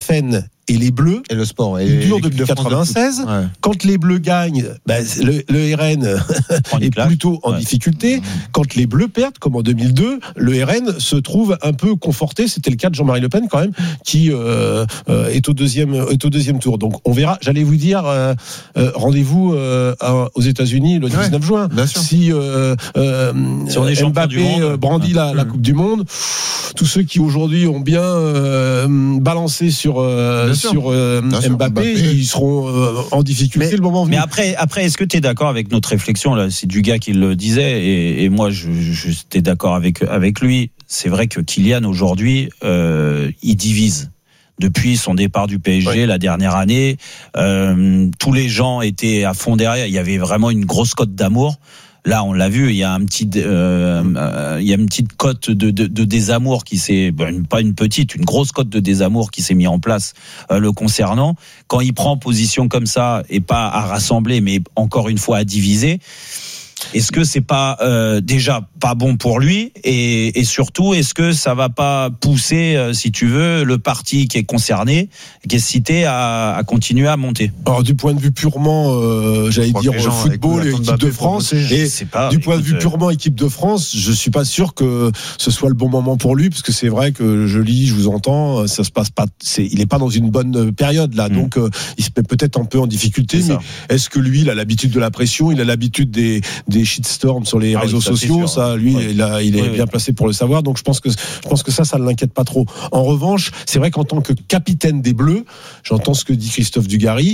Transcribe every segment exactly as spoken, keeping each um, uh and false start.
F N et les Bleus, et le sport, et il dure depuis quatre-vingt-seize. Ouais. Quand les Bleus gagnent, ben, le, le R N est plutôt en ouais. difficulté. Mmh. Quand les Bleus perdent, comme en deux mille deux, le R N se trouve un peu conforté. C'était le cas de Jean-Marie Le Pen quand même, qui euh, euh, est au deuxième est au deuxième tour. Donc on verra. J'allais vous dire, euh, euh, rendez-vous euh, aux États-Unis le dix-neuf ouais, juin. Si, euh, euh, si on est Mbappé monde, brandit ouais. la, la Coupe du Monde, tous ceux qui aujourd'hui ont bien euh, balancé sur euh, sur euh, Mbappé, Mbappé, ils seront euh, en difficulté mais, le moment venu. Mais après, après, est-ce que tu es d'accord avec notre réflexion là ? C'est du gars qui le disait, et, et moi, je, je, j'étais d'accord avec avec lui. C'est vrai que Kylian aujourd'hui, euh, il divise. Depuis son départ du P S G, oui. la dernière année, euh, tous les gens étaient à fond derrière. Il y avait vraiment une grosse cote d'amour. Là, on l'a vu, il y a un petit, euh, euh, il y a une petite cote de, de, de désamour qui s'est, ben, pas une petite, une grosse cote de désamour qui s'est mis en place euh, le concernant. Quand il prend position comme ça, et pas à rassembler, mais encore une fois à diviser. Est-ce que c'est pas euh, déjà pas bon pour lui, et, et surtout est-ce que ça va pas pousser, euh, si tu veux, le parti qui est concerné, qui est cité, à, à continuer à monter? Alors du point de vue purement, euh, j'allais dire football et équipe de France, et pas, du point écoute, de vue purement équipe de France, je suis pas sûr que ce soit le bon moment pour lui, parce que c'est vrai que je lis, je vous entends, ça se passe pas, c'est, il est pas dans une bonne période là, mmh. donc euh, il se met peut-être un peu en difficulté. C'est mais ça. Est-ce que lui, il a l'habitude de la pression, il a l'habitude des des shitstorms sur les ah réseaux oui, ça, sociaux, ça, lui, oui. il, a, il est oui, bien oui. placé pour le savoir. Donc je pense que je pense que ça, ça ne l'inquiète pas trop. En revanche, c'est vrai qu'en tant que capitaine des Bleus, j'entends ce que dit Christophe Dugarry.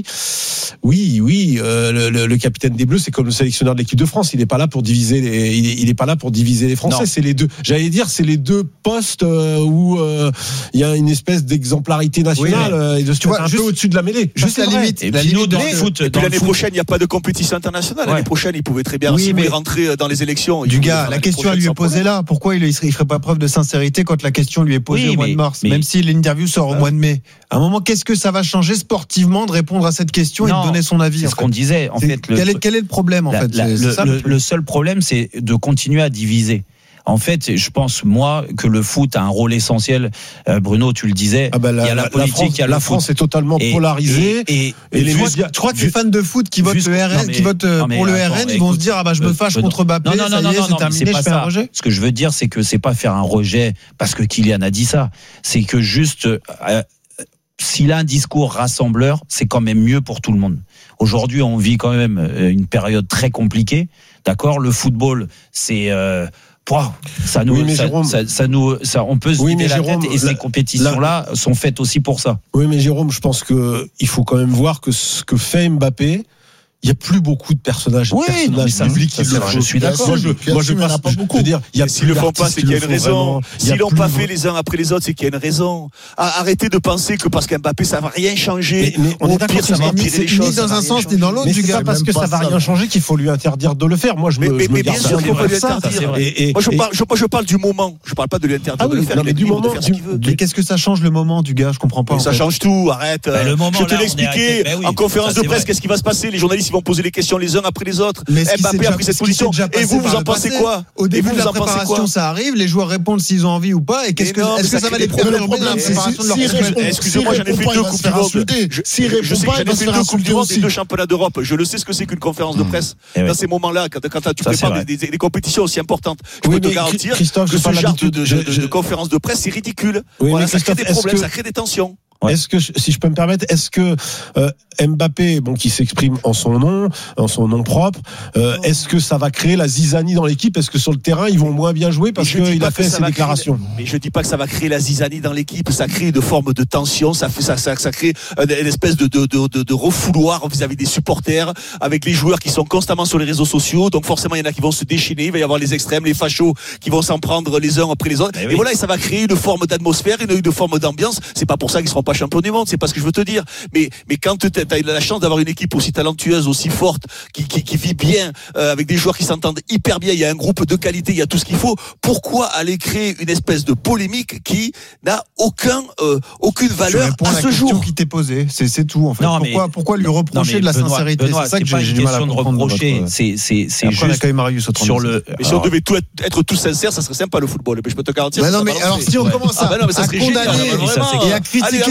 Oui, oui, euh, le, le, le capitaine des Bleus, c'est comme le sélectionneur de l'équipe de France. Il n'est pas là pour diviser les, il est, il est pas là pour diviser les Français. Non. C'est les deux. J'allais dire, c'est les deux postes euh, où euh, il y a une espèce d'exemplarité nationale oui, euh, et de se mettre un juste, peu au-dessus de la mêlée. Juste la limite. Et la limite dans le foot. Et puis l'année prochaine, il n'y a pas de compétition internationale. L'année prochaine, il pouvait très bien rentrer dans les élections. Du gars, la question elle lui est posée là. Pourquoi il ne ferait pas preuve de sincérité quand la question lui est posée oui, au mois mais, de mars, mais, même si l'interview sort au mois de mai? À un moment, qu'est-ce que ça va changer sportivement de répondre à cette question non, et de donner son avis? C'est ce qu'on disait. En fait, quel, le, est, quel est le problème en la, fait la, c'est, le, c'est ça, le, le seul problème, c'est de continuer à diviser. En fait, je pense, moi, que le foot a un rôle essentiel. Euh, Bruno, tu le disais. Ah bah la, il y a la, la politique, France, il y a le la foot. France est totalement et, polarisée. Et, et, et, et les juste, je crois que les fans de foot qui votent le R N, non, mais, qui votent non, pour le attends, R N, ils vont se dire ah bah je me fâche euh, contre Mbappé. Non, non, non, ça non, y est, non, c'est non, terminé, c'est pas je fais ça. un rejet. Ce que je veux dire, c'est que c'est pas faire un rejet parce que Kylian a dit ça. C'est que juste. Euh, S'il a un discours rassembleur, c'est quand même mieux pour tout le monde. Aujourd'hui, on vit quand même une période très compliquée. D'accord, le football, c'est euh, Wow, ça nous, oui, ça, Jérôme, ça, ça nous, ça, on peut se oui, vider la Jérôme, tête et la, ces compétitions-là la, sont faites aussi pour ça. Oui, mais Jérôme, je pense que il faut quand même voir que ce que fait Mbappé. Il n'y a plus beaucoup de personnages, oui, personnages non, publics qui le font. Je suis d'accord. Moi, je, moi, je pense pas beaucoup. Dire, il y a s'ils le font pas, c'est qu'il y a une raison. S'ils l'ont pas fait les uns après les autres, c'est qu'il y a une raison. Arrêtez de penser que parce qu'Mbappé, ça va rien changer. Mais, mais on est d'accord, ça va empirer les choses. Ni dans un sens, ni dans l'autre. Mais c'est pas parce que ça va rien changer qu'il faut lui interdire de le faire. Moi, je me, mais, je me mais bien sûr qu'il faut lui interdire. Moi, je parle, je parle du moment. Je parle pas de lui interdire de le faire. Mais du moment. Mais qu'est-ce que ça change le moment du gars? Je comprends pas. Ça change tout. Arrête. Je te l'ai expliqué en conférence de presse. Qu'est-ce qui va se passer? Les journalistes, ils vont poser les questions les uns après les autres. Mbappé a pris cette position. Et vous, vous en pensez quoi? Au début de la préparation, ça arrive, les joueurs répondent s'ils ont envie ou pas. Et qu'est-ce que, est-ce que ça va les perturber dans la préparation de leur compétition? Excusez-moi, j'en ai fait deux Coupes du Monde. S'il répond pas, il va se faire Coupes du Monde et deux championnats d'Europe. Je le sais ce que c'est qu'une conférence de presse. Dans ces moments-là, quand tu prépares des compétitions aussi importantes, je peux te garantir que ce genre de conférence de presse, c'est ridicule. Ça crée des problèmes, ça crée des tensions. Ouais. Est-ce que, si je peux me permettre, est-ce que euh, Mbappé, bon, qui s'exprime en son nom, en son nom propre, euh, est-ce que ça va créer la zizanie dans l'équipe? Est-ce que sur le terrain, ils vont moins bien jouer parce qu'il a fait ses déclarations? Créer, mais je dis pas que ça va créer la zizanie dans l'équipe. Ça crée une forme de tension. Ça fait ça, ça, ça crée une espèce de de de de, de refouloir vis-à-vis des supporters, avec les joueurs qui sont constamment sur les réseaux sociaux. Donc forcément, il y en a qui vont se déchaîner. Il va y avoir les extrêmes, les fachos qui vont s'en prendre les uns après les autres. Et, oui. et voilà, et ça va créer une forme d'atmosphère, une, une forme d'ambiance. C'est pas pour ça qu'ils seront pas champions du monde, c'est pas ce que je veux te dire. Mais, mais quand tu as la chance d'avoir une équipe aussi talentueuse, aussi forte, qui, qui, qui vit bien, euh, avec des joueurs qui s'entendent hyper bien, il y a un groupe de qualité, il y a tout ce qu'il faut, pourquoi aller créer une espèce de polémique qui n'a aucun, euh, aucune valeur à, à ce jour? C'est la question qui t'est posée, c'est, c'est tout en fait. Non, pourquoi, mais, pourquoi lui reprocher non, de la Benoît, sincérité? Benoît, c'est ça c'est que pas j'ai, une j'ai mal à question de reprocher, c'est, c'est, c'est juste Marius sur le. Mais si on devait tout être, être tous sincères, ça serait sympa le football. Mais je peux te garantir. Mais non, mais alors si on commence à condamner et à critiquer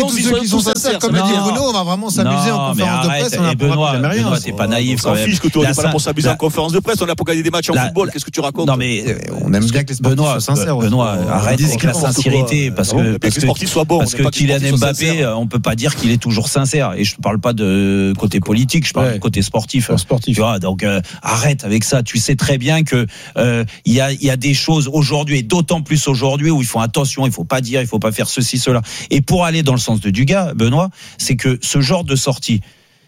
allons-y, tous ceux qui sont sincères, comme l'a dit Bruno, on va vraiment s'amuser en conférence de presse. On Benoît, jamais rien. Benoît, t'es pas naïf. On s'en fiche que toi, on n'est pas là pour s'amuser en conférence de presse. On est là pour gagner des matchs en football. Qu'est-ce que tu racontes? Non, mais on aime bien que les sportifs soient sincères. Benoît, arrête avec la sincérité, parce que les sportifs soient bons. Parce que Kylian Mbappé, on peut pas dire qu'il est toujours sincère. Et je parle pas de côté politique, je parle du côté sportif. Sportif. Tu vois, donc euh, arrête avec ça. Tu sais très bien que euh, il y a il y a des choses aujourd'hui, et d'autant plus aujourd'hui, où il faut attention, il faut pas dire, il faut pas faire ceci, cela. Et pour aller dans le sens de Dugas, Benoît, c'est que ce genre de sortie,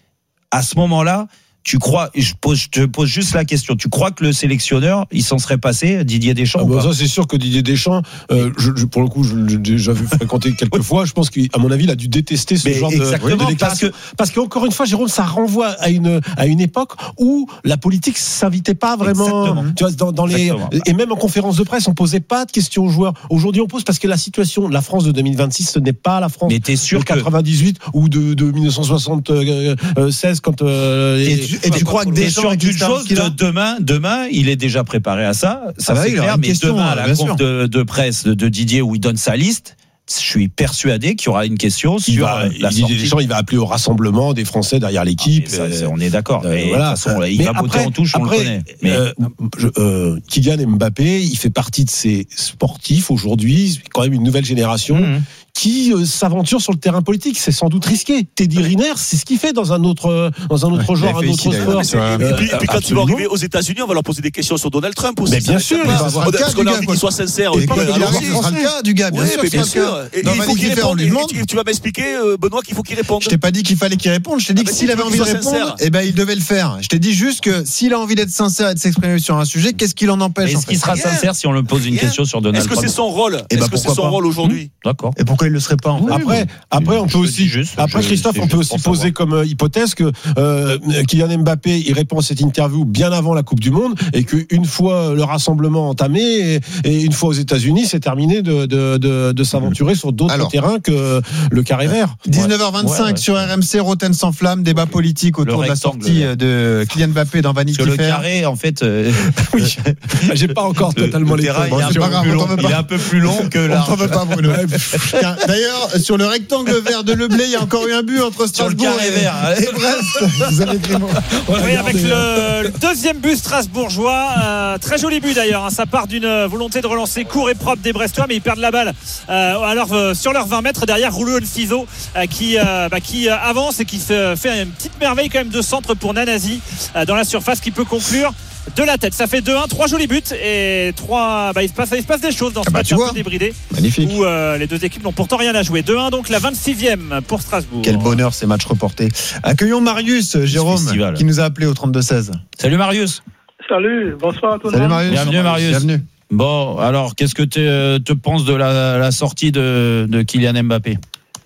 à ce moment-là, tu crois, je, pose, je te pose juste la question, tu crois que le sélectionneur, il s'en serait passé, Didier Deschamps? Ah bah ça, c'est sûr que Didier Deschamps, euh, je, je, pour le coup, je l'ai déjà vu fréquenter quelques fois, je pense qu'à mon avis, il a dû détester ce mais genre exactement, de, de parce que Parce qu'encore une fois, Jérôme, ça renvoie à une, à une époque où la politique s'invitait pas vraiment. Tu vois, dans, dans les, et même en conférence de presse, on posait pas de questions aux joueurs. Aujourd'hui, on pose parce que la situation, la France de deux mille vingt-six, ce n'est pas la France mais t'es sûr de quatre-vingt-dix-huit que... ou de, de dix-neuf cent soixante-seize quand. Euh, et, tu, et tu crois que Deschamps sur une chose de demain, demain, il est déjà préparé à ça. Ça, ah c'est bah, clair. Mais question, demain, à la conf de, de presse de, de Didier où il donne sa liste, je suis persuadé qu'il y aura une question sur va, la sortie. Deschamps, il va appeler au rassemblement des Français derrière l'équipe. Ah, ça, on est d'accord. Euh, mais voilà. De toute façon, il mais va après, voter en touche, on après, le connaît. Mais euh, je, euh, Kylian Mbappé, il fait partie de ces sportifs aujourd'hui, quand même une nouvelle génération. Mmh. Qui euh, s'aventure sur le terrain politique, c'est sans doute risqué. Teddy Riner, c'est ce qu'il fait dans un autre, dans un autre ouais, genre, un autre sport. Et puis, puis quand tu vas arriver aux États-Unis, on va leur poser des questions sur Donald Trump aussi. Mais bien sûr, parce qu'on a envie qu'il soit sincère. Et sera le cas du gars, bien sûr. Bien sûr. Et il faut qu'il réponde. Tu vas m'expliquer, Benoît, qu'il faut qu'il réponde. Je t'ai pas dit qu'il fallait qu'il réponde. Je t'ai dit que s'il avait envie de répondre, eh ben il devait le faire. Je t'ai dit juste que s'il a envie d'être sincère et de s'exprimer sur un sujet, qu'est-ce qui l'en empêche? Est-ce qu'il sera sincère si on lui pose une question sur Donald Trump? Est-ce que c'est son rôle? Est-ce que c'est son rôle aujourd'hui? D'accord. Et pourquoi il le serait pas en fait? Après, après, on peut aussi, juste, après je, Christophe, on peut aussi poser comme euh, hypothèse que euh, Kylian Mbappé, il répond à cette interview bien avant la Coupe du Monde et qu'une fois le rassemblement entamé et, et une fois aux États-Unis, c'est terminé de, de, de, de s'aventurer sur d'autres Alors, terrains que le carré vert. dix-neuf heures vingt-cinq ouais, ouais. sur R M C, Roten sans flamme, débat politique autour de la sortie de Kylian Mbappé dans Vanity Fair. Sur le carré, en fait, euh, oui, j'ai pas encore le, totalement le les terrain, il, est un long, il est un peu plus long que là. On t'en veut pas, Bruno. D'ailleurs, sur le rectangle vert de Leblé, il y a encore eu un but entre Strasbourg et, vert. et Brest. Vous avez oui, avec le, le deuxième but strasbourgeois, euh, très joli but d'ailleurs. Hein, ça part d'une volonté de relancer court et propre des Brestois, mais ils perdent la balle euh, alors euh, sur leurs vingt mètres derrière Rouleau Ciseaux euh, qui, euh, bah, qui euh, avance et qui se fait une petite merveille quand même de centre pour Nanasi euh, dans la surface qui peut conclure de la tête. Ça fait deux un, trois jolis buts et trois. Bah, il se passe, il se passe des choses dans ce ah bah, match un peu débridé. Magnifique. Où euh, les deux équipes n'ont pourtant rien à jouer. deux un, donc la vingt-sixième pour Strasbourg. Quel bonheur ces matchs reportés. Accueillons Marius, Jérôme, Festival. Qui nous a appelé au trente-deux seize. Salut Marius. Salut, bonsoir à tout le monde. Marius. Bienvenue Marius. Bienvenue. Bon, alors qu'est-ce que tu te penses de la, la sortie de, de Kylian Mbappé?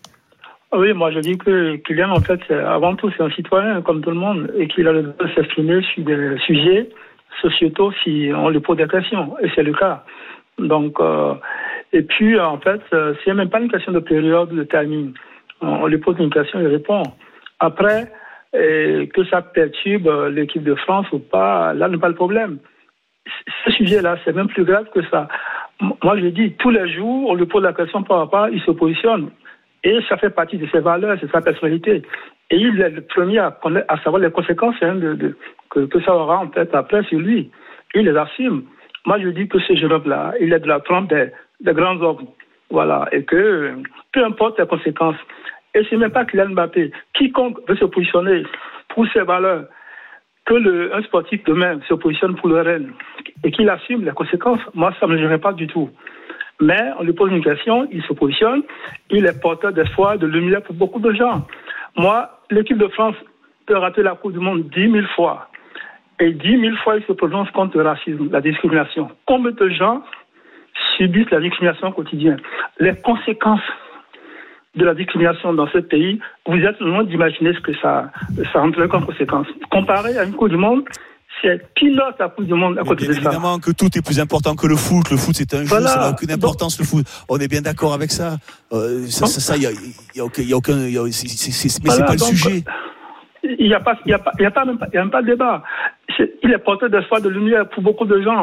Oui, moi je dis que Kylian, en fait, avant tout, c'est un citoyen comme tout le monde et qu'il a le droit de s'exprimer sur des sujets sociétaux si on lui pose des questions, et c'est le cas. Donc, euh, et puis, en fait, euh, c'est même pas une question de période ou de timing. On, on lui pose une question, il répond. Après, et que ça perturbe l'équipe de France ou pas, là n'est pas le problème. Ce sujet-là, c'est même plus grave que ça. Moi, je dis, tous les jours, on lui pose la question par rapport, il se positionne. Et ça fait partie de ses valeurs, de sa personnalité. Et il est le premier à, connaître, à savoir les conséquences hein, de, de, que, que ça aura en fait après sur lui. Il les assume. Moi, je dis que ce jeune homme-là, il est de la trempe des, des grands hommes. Voilà. Et que peu importe les conséquences. Et ce n'est même pas Kylian Mbappé. Quiconque veut se positionner pour ses valeurs, que le, un sportif demain se positionne pour le Rennes et qu'il assume les conséquences, moi, ça ne me gênerait pas du tout. Mais on lui pose une question, il se positionne, il est porteur d'espoir, de lumière pour beaucoup de gens. Moi, l'équipe de France peut rater la Coupe du Monde dix mille fois. Et dix mille fois, il se prononce contre le racisme, la discrimination. Combien de gens subissent la discrimination au quotidien? Les conséquences de la discrimination dans ce pays, vous êtes loin d'imaginer ce que ça, ça entraîne comme conséquence. Comparé à une Coupe du Monde, c'est pilote la Coupe du Monde à côté de ça. Évidemment que tout est plus important que le foot. Le foot, c'est un jeu, voilà. Ça n'a aucune importance, donc, le foot. On est bien d'accord avec ça. Euh, ça, ça, ça, il y a, il y a aucun, il y a aucun, il y a, c'est, c'est, c'est, mais voilà, c'est pas donc, le sujet. Il n'y a pas, il y a pas, il y a pas même pas, il y a même pas de débat. C'est, il est porteur d'espoir, de lumière pour beaucoup de gens.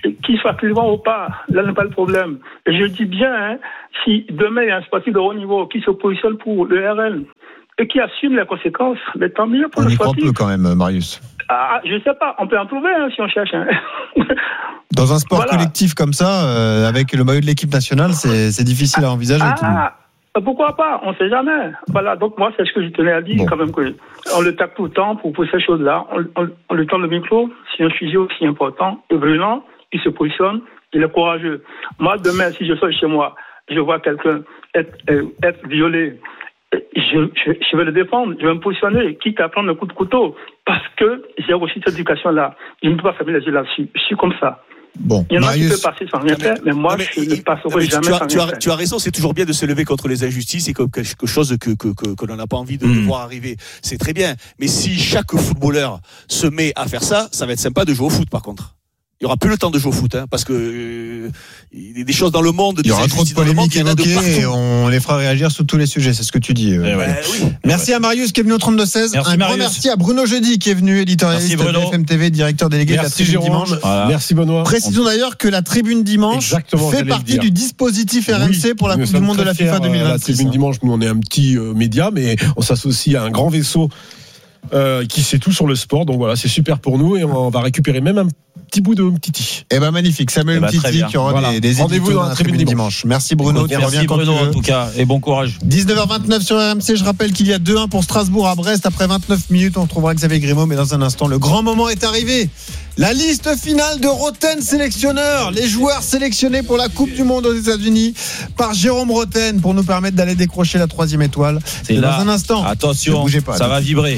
qu'il soit clivant ou pas, là n'est pas le problème. Et je dis bien, hein, si demain il y a un sportif de haut niveau qui se positionne pour le R L et qui assume les conséquences, mais tant mieux pour on le y sportif. On y croit peu quand même, Marius. Ah, je sais pas, on peut en trouver hein, si on cherche. Hein. Dans un sport voilà. collectif comme ça, euh, avec le maillot de l'équipe nationale, c'est, c'est difficile à envisager. Ah, pourquoi pas, on sait jamais. Voilà, donc moi c'est ce que je tenais à dire bon. Quand même, que on le tape tout le temps pour, pour ces choses-là. On, on, on lui tend le micro, c'est un sujet aussi important et brûlant, il se positionne, il est courageux. Moi demain, si je sors chez moi, je vois quelqu'un être, être violé, Je, je, je vais le défendre, je vais me positionner, quitte à prendre un coup de couteau, parce que j'ai aussi cette éducation-là. Je ne peux pas fermer les yeux là-dessus. Je suis comme ça. Bon, il y en a Marius... qui peuvent passer sans rien faire, mais moi, mais, je ne passerai jamais tu as, sans tu rien as, faire. Tu as raison, c'est toujours bien de se lever contre les injustices et quelque chose que, que, que, que l'on n'a pas envie de, mmh. de voir arriver. C'est très bien. Mais si chaque footballeur se met à faire ça, ça va être sympa de jouer au foot, par contre. Il n'y aura plus le temps de jouer au foot, hein, parce que euh, il y a des choses dans le monde. Il y aura trop de polémiques évoquées et on les fera réagir sur tous les sujets. C'est ce que tu dis. Euh, ouais. Euh, oui. Merci ouais. à Marius qui est venu au trente-deux seize. Merci Un Marius. grand merci à Bruno Jeudi qui est venu, éditorialiste de F M T V, directeur délégué merci de la Tribune Jérôme. Dimanche. Voilà. Merci Benoît. Précisons d'ailleurs que la Tribune Dimanche Exactement, fait partie du dispositif R M C oui, pour la Coupe du Monde de la FIFA deux mille vingt-six. La Tribune Dimanche, nous on est un petit euh, média, mais on s'associe à un grand vaisseau euh, qui sait tout sur le sport. Donc voilà, c'est super pour nous et on va récupérer même un petit bout de Umtiti. Eh ben magnifique, Samuel eh ben, Umtiti qui aura voilà. des, des rendez-vous dans la Tribune dimanche. dimanche. Merci Bruno, tu reviens quand Bruno, tu veux. En tout cas, et bon courage. dix-neuf heures vingt-neuf sur R M C, je rappelle qu'il y a deux un pour Strasbourg à Brest après vingt-neuf minutes, on retrouvera Xavier Grimaud, mais dans un instant le grand moment est arrivé. La liste finale de Roten sélectionneurs, les joueurs sélectionnés pour la Coupe du Monde aux États-Unis par Jérôme Roten pour nous permettre d'aller décrocher la troisième étoile. C'est là. Dans un instant. Attention, bougez pas, ça va vibrer.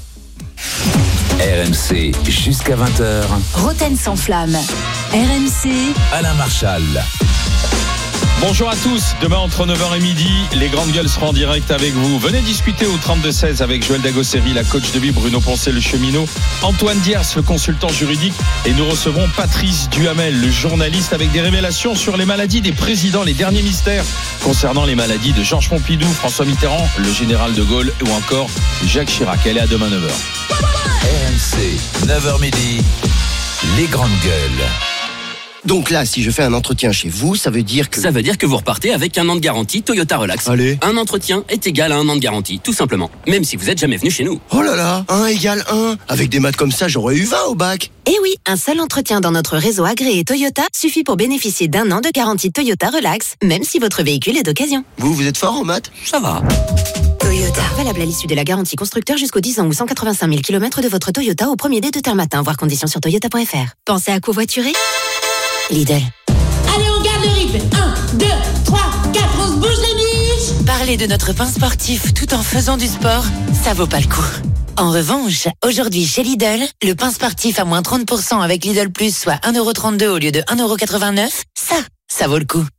R M C jusqu'à vingt heures. Roten sans flamme. R M C. Alain Marchal. Bonjour à tous, demain entre neuf heures et midi, les grandes gueules seront en direct avec vous. Venez discuter au trente-deux seize avec Joël Dagosseri, la coach de vie, Bruno Poncet, le cheminot, Antoine Diers, le consultant juridique, et nous recevrons Patrice Duhamel, le journaliste, avec des révélations sur les maladies des présidents, les derniers mystères concernant les maladies de Georges Pompidou, François Mitterrand, le général de Gaulle ou encore Jacques Chirac. Elle est à demain neuf heures. R M C, neuf heures midi, les grandes gueules. Donc là, si je fais un entretien chez vous, ça veut dire que... Ça veut dire que vous repartez avec un an de garantie Toyota Relax. Allez. Un entretien est égal à un an de garantie, tout simplement. Même si vous n'êtes jamais venu chez nous. Oh là là, un égale un. Avec des maths comme ça, j'aurais eu vingt au bac. Eh oui, un seul entretien dans notre réseau agréé Toyota suffit pour bénéficier d'un an de garantie Toyota Relax, même si votre véhicule est d'occasion. Vous, vous êtes fort en maths ? Ça va. Toyota. Valable à l'issue de la garantie constructeur jusqu'aux dix ans ou cent quatre-vingt-cinq mille kilomètres de votre Toyota au premier dé de terre matin. Voir conditions sur toyota point f r. Pensez à covoiturer ? Lidl. Allez, on garde le rythme. un, deux, trois, quatre, on se bouge les biches. Parler de notre pain sportif tout en faisant du sport, ça vaut pas le coup. En revanche, aujourd'hui chez Lidl, le pain sportif à moins trente pour cent avec Lidl Plus, soit un euro trente-deux au lieu de un euro quatre-vingt-neuf, ça, ça vaut le coup.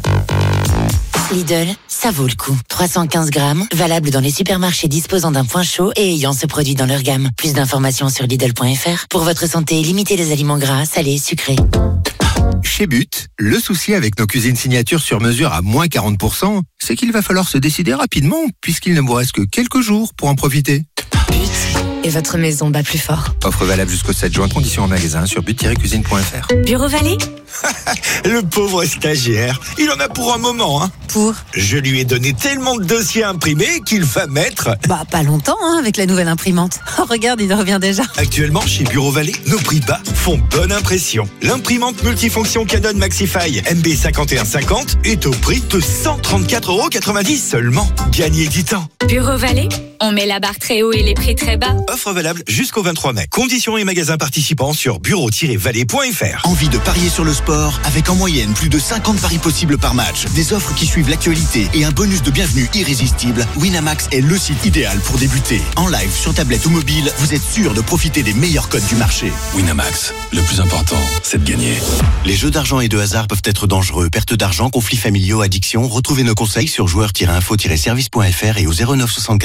Lidl, ça vaut le coup. trois cent quinze grammes, valable dans les supermarchés disposant d'un point chaud et ayant ce produit dans leur gamme. Plus d'informations sur Lidl point f r. Pour votre santé, limitez les aliments gras, salés, sucrés. Chez But, le souci avec nos cuisines signature sur mesure à moins quarante pour cent, c'est qu'il va falloir se décider rapidement puisqu'il ne vous reste que quelques jours pour en profiter. But, et votre maison bat plus fort. Offre valable jusqu'au sept juin, conditions en magasin sur but tiret cuisine point f r. Bureau Vallée. Le pauvre stagiaire, il en a pour un moment, hein. Pour Je lui ai donné tellement de dossiers imprimés qu'il va mettre... Bah, pas longtemps, hein, avec la nouvelle imprimante. Oh, regarde, il revient déjà. Actuellement, chez Bureau Vallée, nos prix bas font bonne impression. L'imprimante multifonction Canon Maxify M B cinquante et un cinquante est au prix de cent trente-quatre euros quatre-vingt-dix seulement. Gagnez du temps. Bureau Vallée, on met la barre très haut et les prix très bas. Offre valable jusqu'au vingt-trois mai. Conditions et magasins participants sur bureau tiret vallée point f r. Envie de parier sur le sport avec en moyenne plus de cinquante paris possibles par match, des offres qui suivent l'actualité et un bonus de bienvenue irrésistible. Winamax est le site idéal pour débuter. En live, sur tablette ou mobile, vous êtes sûr de profiter des meilleurs codes du marché. Winamax, le plus important, c'est de gagner. Les jeux d'argent et de hasard peuvent être dangereux. Perte d'argent, conflits familiaux, addiction. Retrouvez nos conseils sur joueurs tiret info tiret service point f r et au zéro neuf soixante-quatorze soixante-quatorze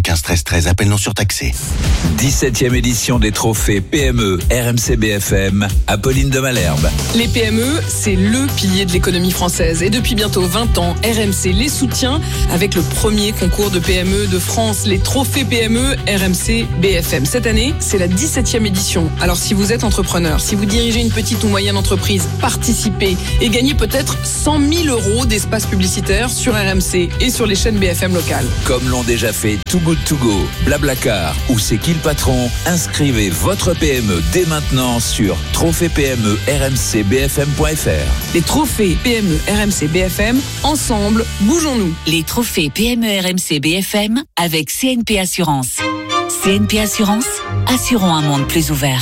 quinze treize treize. Appel non surtaxé. dix-septième édition des trophées P M E R M C B F M. Apolline de Malherbe. Les P M E, c'est le pilier de l'économie française. Et depuis bientôt vingt ans, R M C les soutient avec le premier concours de P M E de France, les trophées P M E R M C B F M. Cette année, c'est la dix-septième édition. Alors si vous êtes entrepreneur, si vous dirigez une petite ou moyenne entreprise, participez et gagnez peut-être cent mille euros d'espace publicitaire sur R M C et sur les chaînes B F M locales. Comme l'ont déjà fait Too Good To Go, Blablacar ou C'est qui le patron, inscrivez votre P M E dès maintenant sur trophée P M E R M C B F M point F R. Les trophées P M E R M C B F M, ensemble, bougeons-nous. Les trophées P M E R M C B F M avec C N P Assurance. C N P Assurance, assurons un monde plus ouvert.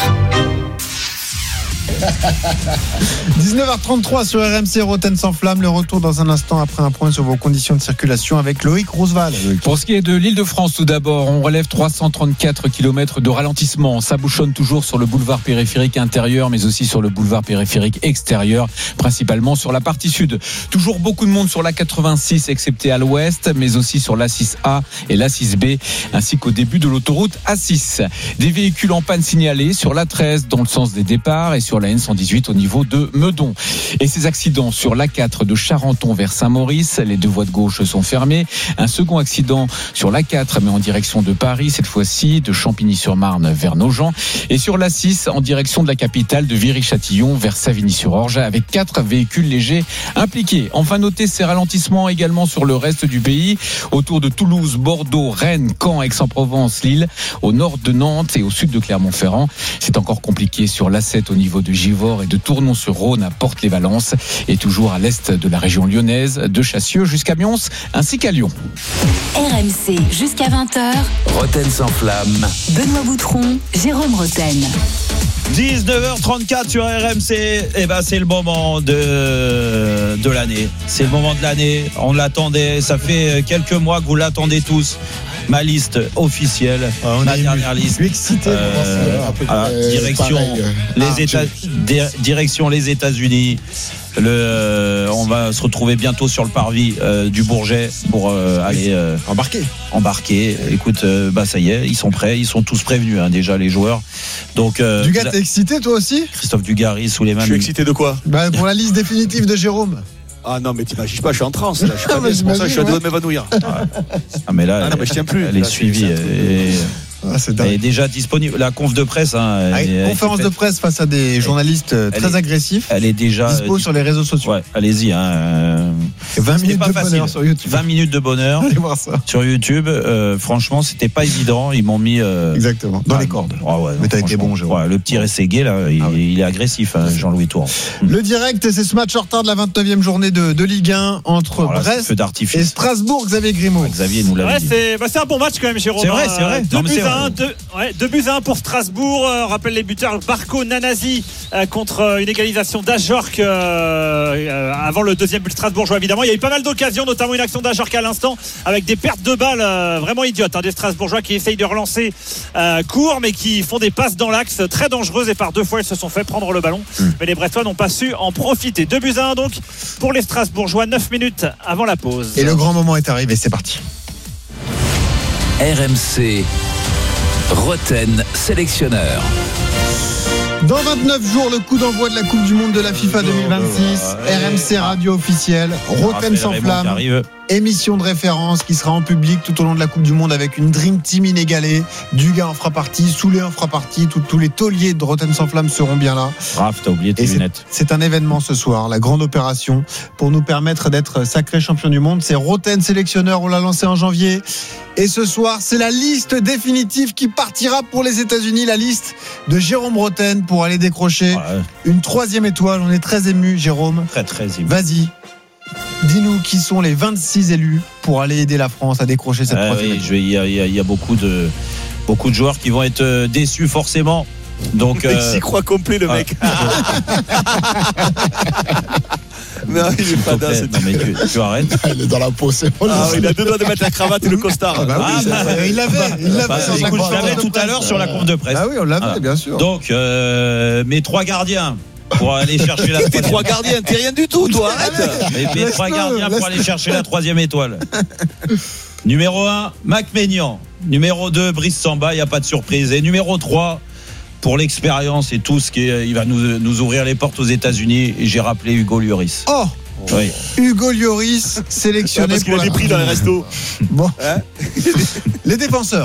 dix-neuf heures trente-trois sur R M C, Roten sans flamme. Le retour dans un instant après un point sur vos conditions de circulation avec Loïc Roosevelt. Pour ce qui est de l'Île-de-France, tout d'abord, on relève trois cent trente-quatre kilomètres de ralentissement. Ça bouchonne toujours sur le boulevard périphérique intérieur, mais aussi sur le boulevard périphérique extérieur, principalement sur la partie sud. Toujours beaucoup de monde sur la quatre-vingt-six, excepté à l'ouest, mais aussi sur l'A six A et l'A six B, ainsi qu'au début de l'autoroute A six. Des véhicules en panne signalés sur l'A treize dans le sens des départs et sur la N cent dix-huit au niveau de Meudon. Et ces accidents sur l'A quatre de Charenton vers Saint-Maurice, les deux voies de gauche sont fermées. Un second accident sur l'A quatre mais en direction de Paris, cette fois-ci de Champigny-sur-Marne vers Nogent. Et sur l'A six en direction de la capitale de Viry-Châtillon vers Savigny-sur-Orge avec quatre véhicules légers impliqués. Enfin, notez ces ralentissements également sur le reste du pays, autour de Toulouse, Bordeaux, Rennes, Caen, Aix-en-Provence, Lille, au nord de Nantes et au sud de Clermont-Ferrand. C'est encore compliqué sur l'A sept au niveau de Givors et de Tournon-sur-Rhône à Porte-les-Valences et toujours à l'est de la région lyonnaise, de Chassieux jusqu'à Mions ainsi qu'à Lyon. R M C jusqu'à vingt heures. Roten sans flamme. Benoît Boutron, Jérôme Roten. dix-neuf heures trente-quatre sur R M C. Eh ben, c'est le moment de, de l'année. C'est le moment de l'année. On l'attendait. Ça fait quelques mois que vous l'attendez tous. Ma liste officielle, ah, ma dernière liste. Excité, euh, voilà, euh, direction, les ah, États, je... direction les États-Unis. Le, euh, on va se retrouver bientôt sur le parvis euh, du Bourget pour euh, aller euh, embarquer. Embarquer. Écoute, euh, bah ça y est, ils sont prêts, ils sont tous prévenus hein, déjà les joueurs. Donc. Euh, Dugas, t'es excité toi aussi? Christophe Dugarry sous les mains. Je suis excité de quoi? Bah, pour la liste définitive de Jérôme. Ah non, mais t'imagines pas, je suis en transe là. Je suis pas bien, c'est pour ça que je suis à deux de m'évanouir. Ah mais là, ah non, mais je tiens plus. Elle est suivie. Ah, c'est elle est déjà disponible. La conf de presse. Hein, ah, elle, conférence elle, de presse face à des journalistes elle, très elle est, agressifs. Elle est déjà dispo sur les réseaux sociaux. Ouais, allez-y. Hein. vingt minutes de facile. bonheur sur YouTube. vingt minutes de bonheur. Allez voir ça. Sur YouTube, euh, franchement, c'était pas évident. Ils m'ont mis. Euh, Exactement. Dans ah, les cordes. Oh, ouais, mais t'as été bon, Jérôme. Ouais, le petit Rességué, là, il, ah, ouais. il est agressif, hein, Jean-Louis Tour. Le direct, c'est ce match en retard de la vingt-neuvième journée de, de Ligue un entre alors là, Brest et Strasbourg. Xavier Grimaud. Xavier nous l'a ouais, dit. C'est, bah, c'est un bon match quand même, Jérôme. C'est vrai, c'est vrai. deux buts à un. deux buts à un pour Strasbourg. Euh, rappelle les buteurs Barco Nanasi euh, contre euh, une égalisation d'Ajorc euh, euh, avant le deuxième but strasbourgeois évidemment. Il y a eu pas mal d'occasions, notamment une action d'Ajorc à l'instant avec des pertes de balles euh, vraiment idiotes hein, des Strasbourgeois qui essayent de relancer euh, court mais qui font des passes dans l'axe très dangereuses et par deux fois ils se sont fait prendre le ballon mmh. mais les Brestois n'ont pas su en profiter. Deux buts à un donc pour les Strasbourgeois, neuf minutes avant la pause. Et le grand moment est arrivé, c'est parti. R M C Roten sélectionneur. Dans vingt-neuf jours, le coup d'envoi de la Coupe du Monde de la FIFA deux mille vingt-six. R M C radio officielle, Roten sans flamme, émission de référence qui sera en public tout au long de la Coupe du Monde avec une Dream Team inégalée. Dugas en fera partie, Soulet en fera partie, tout, tous les tauliers de Roten sans flamme seront bien là. Raph, t'as oublié tes lunettes. C'est, c'est un événement ce soir, la grande opération pour nous permettre d'être sacré champion du monde. C'est Roten sélectionneur, on l'a lancé en janvier. Et ce soir, c'est la liste définitive qui partira pour les États-Unis, la liste de Jérôme Roten pour aller décrocher ouais. une troisième étoile. On est très ému, Jérôme. Très très ému. Vas-y. Dis-nous qui sont les vingt-six élus pour aller aider la France à décrocher cette ah, troisième oui, étoile. Il y a, y a beaucoup de beaucoup de joueurs qui vont être déçus forcément. Donc, euh... il s'y croit complet le mec. Non, il est pas dans cette... Non, mais tu, tu arrêtes. Il est dans la peau, c'est pas ah, il a deux doigts de mettre la cravate et le costard. Ah, bah oui, ah, bah, il l'avait. Il l'avait. Bah, écoute, je l'avais tout à l'heure sur la conf de presse. Ah oui, on l'avait, voilà. Bien sûr. Donc, euh, mes trois gardiens pour aller chercher la troisième. Tes trois gardiens, t'es rien du tout, toi, arrête. Mes, mes trois gardiens pour aller chercher la troisième étoile. Numéro un, Mac Maignan. numéro deux, Brice Samba, il n'y a pas de surprise. Et numéro trois, pour l'expérience et tout ce qui est, il va nous, nous ouvrir les portes aux États-Unis. Et j'ai rappelé Hugo Lloris. Oh oui. Hugo Lloris, sélectionné parce qu'il pour a des prix dans les restos. Bon. Hein les défenseurs.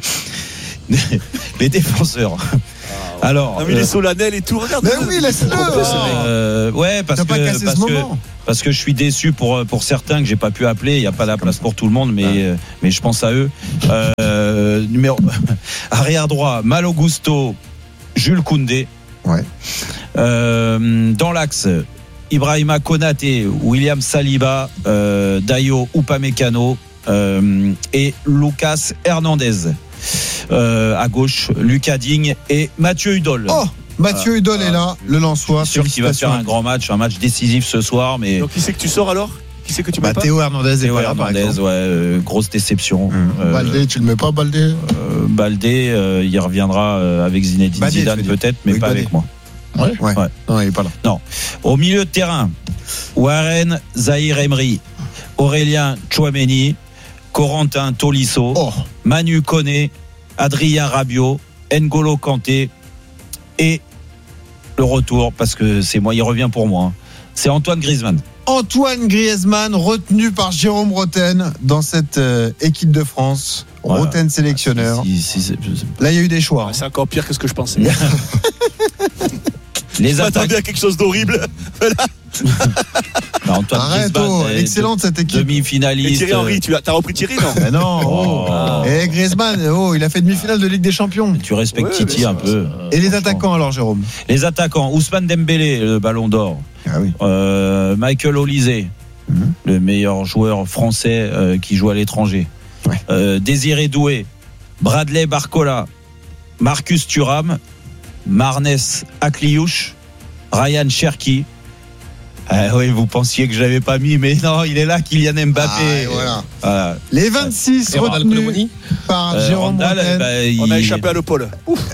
Les défenseurs. Alors, non, mais euh, les solennels et tout, regarde. Mais oui, laisse-le. Euh, ouais, parce que, pas parce, ce que moment. parce que je suis déçu pour pour certains que j'ai pas pu appeler. Il y a pas la place pour tout le monde, mais ah. mais je pense à eux. Euh, numéro arrière droit, Malo Gusto, Jules Koundé. Ouais. Euh, dans l'axe, Ibrahima Konaté, William Saliba, euh, Dayo Upamecano euh, et Lucas Hernandez. Euh, à gauche, Lucas Digne et Mathieu Hudol. Oh, Mathieu euh, Hudol est là, le Lensois. Je suis sûr qu'il va faire un grand match, un match décisif ce soir. Mais donc qui c'est que tu sors alors? Qui c'est que tu mets bah, pas? Théo Hernandez. Théo Hernandez, ouais, euh, grosse déception. Mmh. Euh, Baldé, tu le mets pas, Baldé? euh, Baldé, euh, il reviendra avec Zinedine Baldé, Zidane peut-être, mais oui, pas Baldé. Avec moi. Ouais, ouais. ouais. Non, il est pas là. Non. Au milieu de terrain, Warren Zahir Emery, Aurélien Tchouameni, Corentin Tolisso, oh. Manu Koné, Adrien Rabiot, N'Golo Kanté et le retour, parce que c'est moi, il revient pour moi, hein. C'est Antoine Griezmann. Antoine Griezmann, retenu par Jérôme Rotten dans cette euh, équipe de France. Voilà. Rotten sélectionneur. Si, si, si, là, il y a eu des choix. Ouais, c'est encore pire que ce que je pensais. Les je m'attendais à quelque chose d'horrible. Bah, Antoine Arrête, oh, excellente cette équipe. Demi-finaliste. Et Thierry Henry, tu as, t'as repris Thierry, non? Mais non. Oh. Oh. Et Griezmann, oh, il a fait demi-finale de Ligue des Champions. Tu respectes ouais, Titi un peu. Et les attaquants alors, Jérôme? Les attaquants, Ousmane Dembélé, le Ballon d'Or. Ah oui. Euh, Michael Olise, mm-hmm. le meilleur joueur français euh, qui joue à l'étranger. Ouais. Euh, Désiré Doué, Bradley Barcola, Marcus Thuram, Marnes Akliouche, Ryan Cherki. Ah oui, vous pensiez que je l'avais pas mis, mais non, il est là, Kylian Mbappé. Ah, voilà. Voilà. Les vingt-six et retenus par euh, Jérôme Randal, bah, il... On a échappé à le pôle.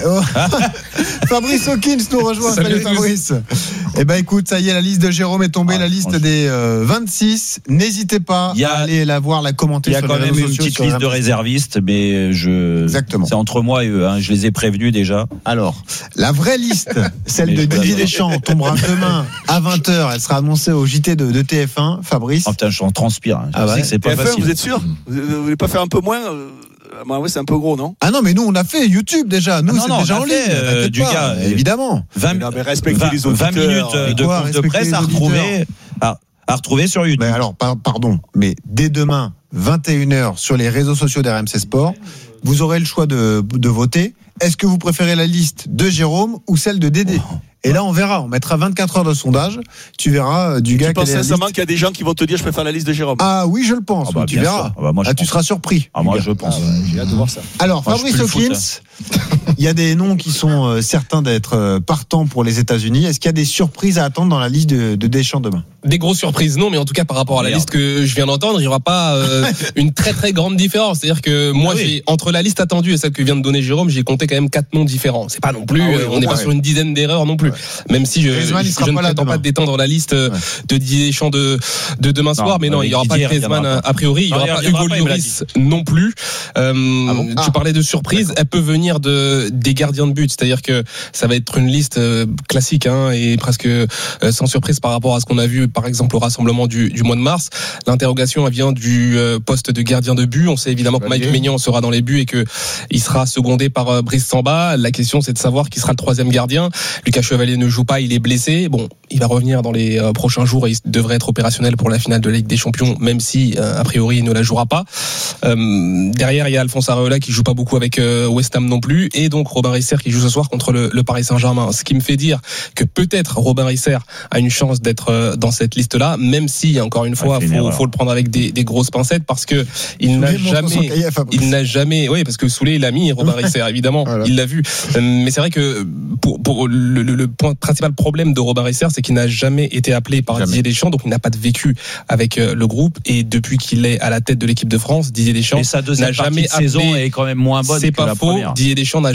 Fabrice Hawkins nous rejoint. Salut, Salut Fabrice. Eh ben écoute, ça y est, la liste de Jérôme est tombée, ah, la liste des euh, vingt-six. N'hésitez pas a, à aller la voir, la commenter. Il y a quand même une petite liste de réservistes, mais je. Exactement. C'est entre moi et eux. Hein. Je les ai prévenus déjà. Alors, la vraie liste, celle de Didier Deschamps, tombera demain à vingt heures. Elle sera annoncée au J T de, de T F un. Fabrice. Oh putain, je transpire. Hein. Je ah ouais. sais que c'est pas T F un, facile. Vous êtes sûr? Vous voulez pas faire un peu moins? Bah ouais, c'est un peu gros, non? Ah non, mais nous on a fait YouTube déjà. Nous, ah non, c'est non, déjà en ligne. Euh, du pas, gars, évidemment. vingt, non, mais respectez les auditeurs. vingt minutes de conf de presse à retrouver, à, à retrouver sur YouTube. Mais alors, pardon, mais dès demain, vingt et une heures, sur les réseaux sociaux d'R M C Sport, vous aurez le choix de, de voter. Est-ce que vous préférez la liste de Jérôme ou celle de Dédé? Oh. Et là, on verra. On mettra vingt-quatre heures de sondage. Tu verras du gars qui. Tu penses sincèrement qu'il y a des gens qui vont te dire je préfère la liste de Jérôme? Ah oui, je le pense. Ah bah, tu verras. Ah bah moi, ah, tu seras surpris. Ah moi, je pense. Ah ouais, j'ai hâte de voir ça. Alors, moi, Fabrice Hawkins, il y a des noms qui sont euh, certains d'être euh, partants pour les États-Unis. Est-ce qu'il y a des surprises à attendre dans la liste de, de Deschamps demain? Des grosses surprises, non, mais en tout cas par rapport à la Merde. liste que je viens d'entendre, il n'y aura pas euh, une très très grande différence. C'est-à-dire que moi, ah oui. j'ai, entre la liste attendue et celle que vient de donner Jérôme, j'ai compté quand même quatre noms différents. C'est pas non plus, ah oui, on n'est pas ouais. sur une dizaine d'erreurs non plus. Ouais. Même si je, je, je, je ne prétends pas d'étendre la liste ouais. de Didier Deschamps de, de demain non, soir, mais non, il n'y aura pas Griezmann a priori, il n'y aura pas Hugo Lloris non plus. Euh, ah bon tu ah. parlais de surprise, D'accord. elle peut venir de des gardiens de but, c'est-à-dire que ça va être une liste classique hein, et presque sans surprise par rapport à ce qu'on a vu par exemple au rassemblement Du, du mois de mars. L'interrogation elle vient du euh, poste de gardien de but. On sait évidemment que Mike Maignan sera dans les buts et que il sera secondé par euh, Brice Samba. La question c'est de savoir qui sera le troisième gardien. Lucas Chevalier ne joue pas, il est blessé. Bon, il va revenir dans les euh, prochains jours et il devrait être opérationnel pour la finale de la Ligue des Champions, même si euh, a priori il ne la jouera pas. Euh, derrière il y a Alphonse Areola qui joue pas beaucoup avec euh, West Ham non plus et donc Robin Risser qui joue ce soir contre le, le Paris Saint-Germain. Ce qui me fait dire que peut-être Robin Risser a une chance d'être euh, dans cette liste là, même si encore une fois, il faut, faut le prendre avec des, des grosses pincettes parce que il n'a jamais, il n'a jamais, oui, parce que Soulé il a mis Robin Risser, évidemment, voilà. il l'a vu. Mais c'est vrai que pour, pour le, le, le point principal problème de Robin Risser, c'est qu'il n'a jamais été appelé par jamais. Didier Deschamps, donc il n'a pas de vécu avec le groupe. Et depuis qu'il est à la tête de l'équipe de France, Didier Deschamps n'a jamais appelé. Saison est quand même moins bonne c'est que pas la faux. première. Didier Deschamps n'a jamais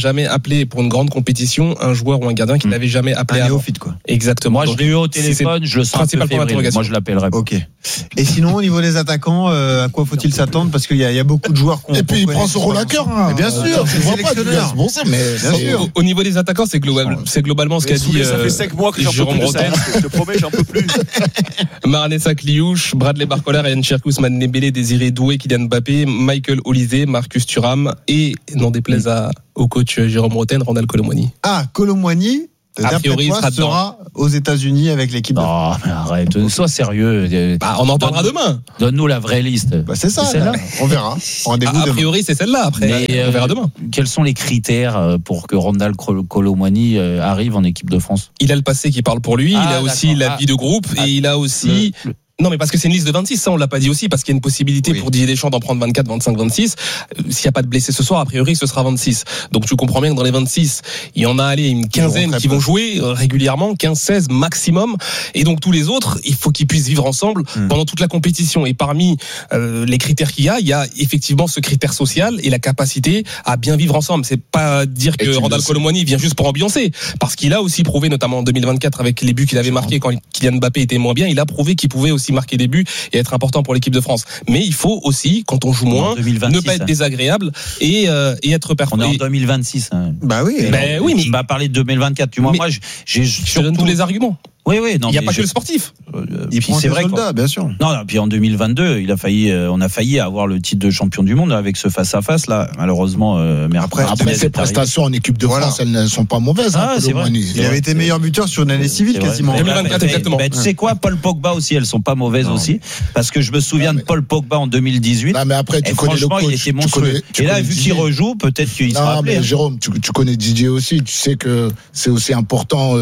jamais appelé pour une grande compétition un joueur ou un gardien qu'il n'avait jamais appelé. Un néophyte, quoi. Exactement. Moi, je l'ai eu au téléphone, je le sens un peu fébrile. Moi, je l'appellerai. Ok. Et sinon, au niveau des attaquants, euh, à quoi faut-il s'attendre? Parce qu'il y, y a beaucoup de joueurs qu'on. Et puis, il prend son rôle à cœur. Hein. Bien sûr, c'est sélectionneur. Bon, ça, mais bien sûr. Au, au niveau des attaquants, c'est, global, c'est globalement ce qu'a dit. Ça fait cinq mois que j'en peux plus de ça. Je te promets, j'en peux plus. Maranessa Kliouche, Bradley Barcola, Ryan Cherkous, Mane Dembélé, Désiré Doué, Kylian Mbappé, Michael Olise, Marcus Thuram et, n'en déplaise à, au coach Jérôme Rotten, Randal Colomwani. Ah, Colomwani, a priori, toi, sera, sera aux États-Unis avec l'équipe de France. Oh, mais arrête, sois sérieux. Bah, on en parlera donne, demain. Donne-nous la vraie liste. Bah, c'est ça, c'est celle-là. On verra. Rendez-vous a, a priori, c'est celle-là. Après, mais, on verra demain. Euh, quels sont les critères pour que Randal Colomwani arrive en équipe de France? Il a le passé qui parle pour lui. Ah, il a aussi la vie de groupe ah, et il a aussi. Le, le... Non, mais parce que c'est une liste de vingt-six, ça on l'a pas dit aussi, parce qu'il y a une possibilité oui. pour Didier Deschamps d'en prendre vingt-quatre, vingt-cinq, vingt-six. Euh, s'il n'y a pas de blessés ce soir, a priori ce sera vingt-six. Donc tu comprends bien que dans les vingt-six, il y en a allé une quinzaine qui vont jouer régulièrement, quinze, seize maximum. Et donc tous les autres, il faut qu'ils puissent vivre ensemble mmh. pendant toute la compétition. Et parmi euh, les critères qu'il y a, il y a effectivement ce critère social et la capacité à bien vivre ensemble. C'est pas dire que Randal Colomwani vient juste pour ambiancer, parce qu'il a aussi prouvé, notamment en deux mille vingt-quatre avec les buts qu'il avait marqués quand Kylian Mbappé était moins bien, il a prouvé qu'il pouvait aussi marquer des buts et être important pour l'équipe de France. Mais il faut aussi, quand on joue moins, ne pas être désagréable et, euh, et être performant. On est en deux mille vingt-six. Hein. Bah oui. Ben oui, mais tu m'as parlé de deux mille vingt-quatre. Tu vois, moi, j'ai, j'ai je te donne tous les arguments. Oui, oui, non. Il n'y a pas je... que le sportif. Euh, il prend c'est vrai soldats, bien sûr. Non, non, puis en deux mille vingt-deux, il a failli, euh, on a failli avoir le titre de champion du monde avec ce face à face là. Malheureusement, euh, mais après, après ses prestations en équipe de voilà. France, elles ne sont pas mauvaises. Ah, hein, c'est vrai. Il avait été meilleur buteur sur une année civile quasiment. deux mille vingt-quatre exactement. Ben, tu sais quoi, Paul Pogba aussi, elles sont pas mauvaises non. aussi, parce que je me souviens non, mais... de Paul Pogba en deux mille dix-huit. Non, mais après, tu connais le coach. Il était monstrueux. Et là, vu qu'il rejoue, peut-être qu'il sera appelé. Non, mais Jérôme, tu connais Didier aussi. Tu sais que c'est aussi important.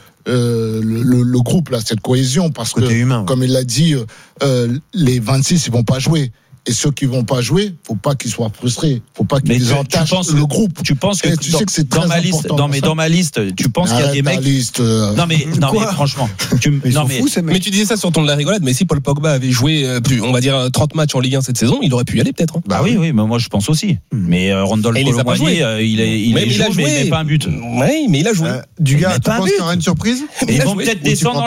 Euh, le, le, le groupe là, cette cohésion, parce que humain, ouais. comme il l'a dit, euh, les vingt-six ils vont pas jouer. Et ceux qui vont pas jouer, faut pas qu'ils soient frustrés, faut pas qu'ils tu, entachent tu penses, le groupe. Tu penses que, tu dans, sais que c'est dans ma liste, dans, mais dans ma liste, tu penses qu'il y a des mecs. Liste, euh... Non mais, non mais franchement, tu mais non mais, fous, mais tu disais ça sur ton de la rigolade, mais si Paul Pogba avait joué, plus, on va dire trente matchs en Ligue un cette saison, il aurait pu y aller peut-être. Hein. Bah oui, oui, mais moi je pense aussi. Mais euh, Randal Colomwani, euh, il est, il, il, il a joué, mais il met pas un but. Oui, mais il a joué. Euh, du gars, tu penses qu'il y aura une surprise? Ils vont peut-être descendre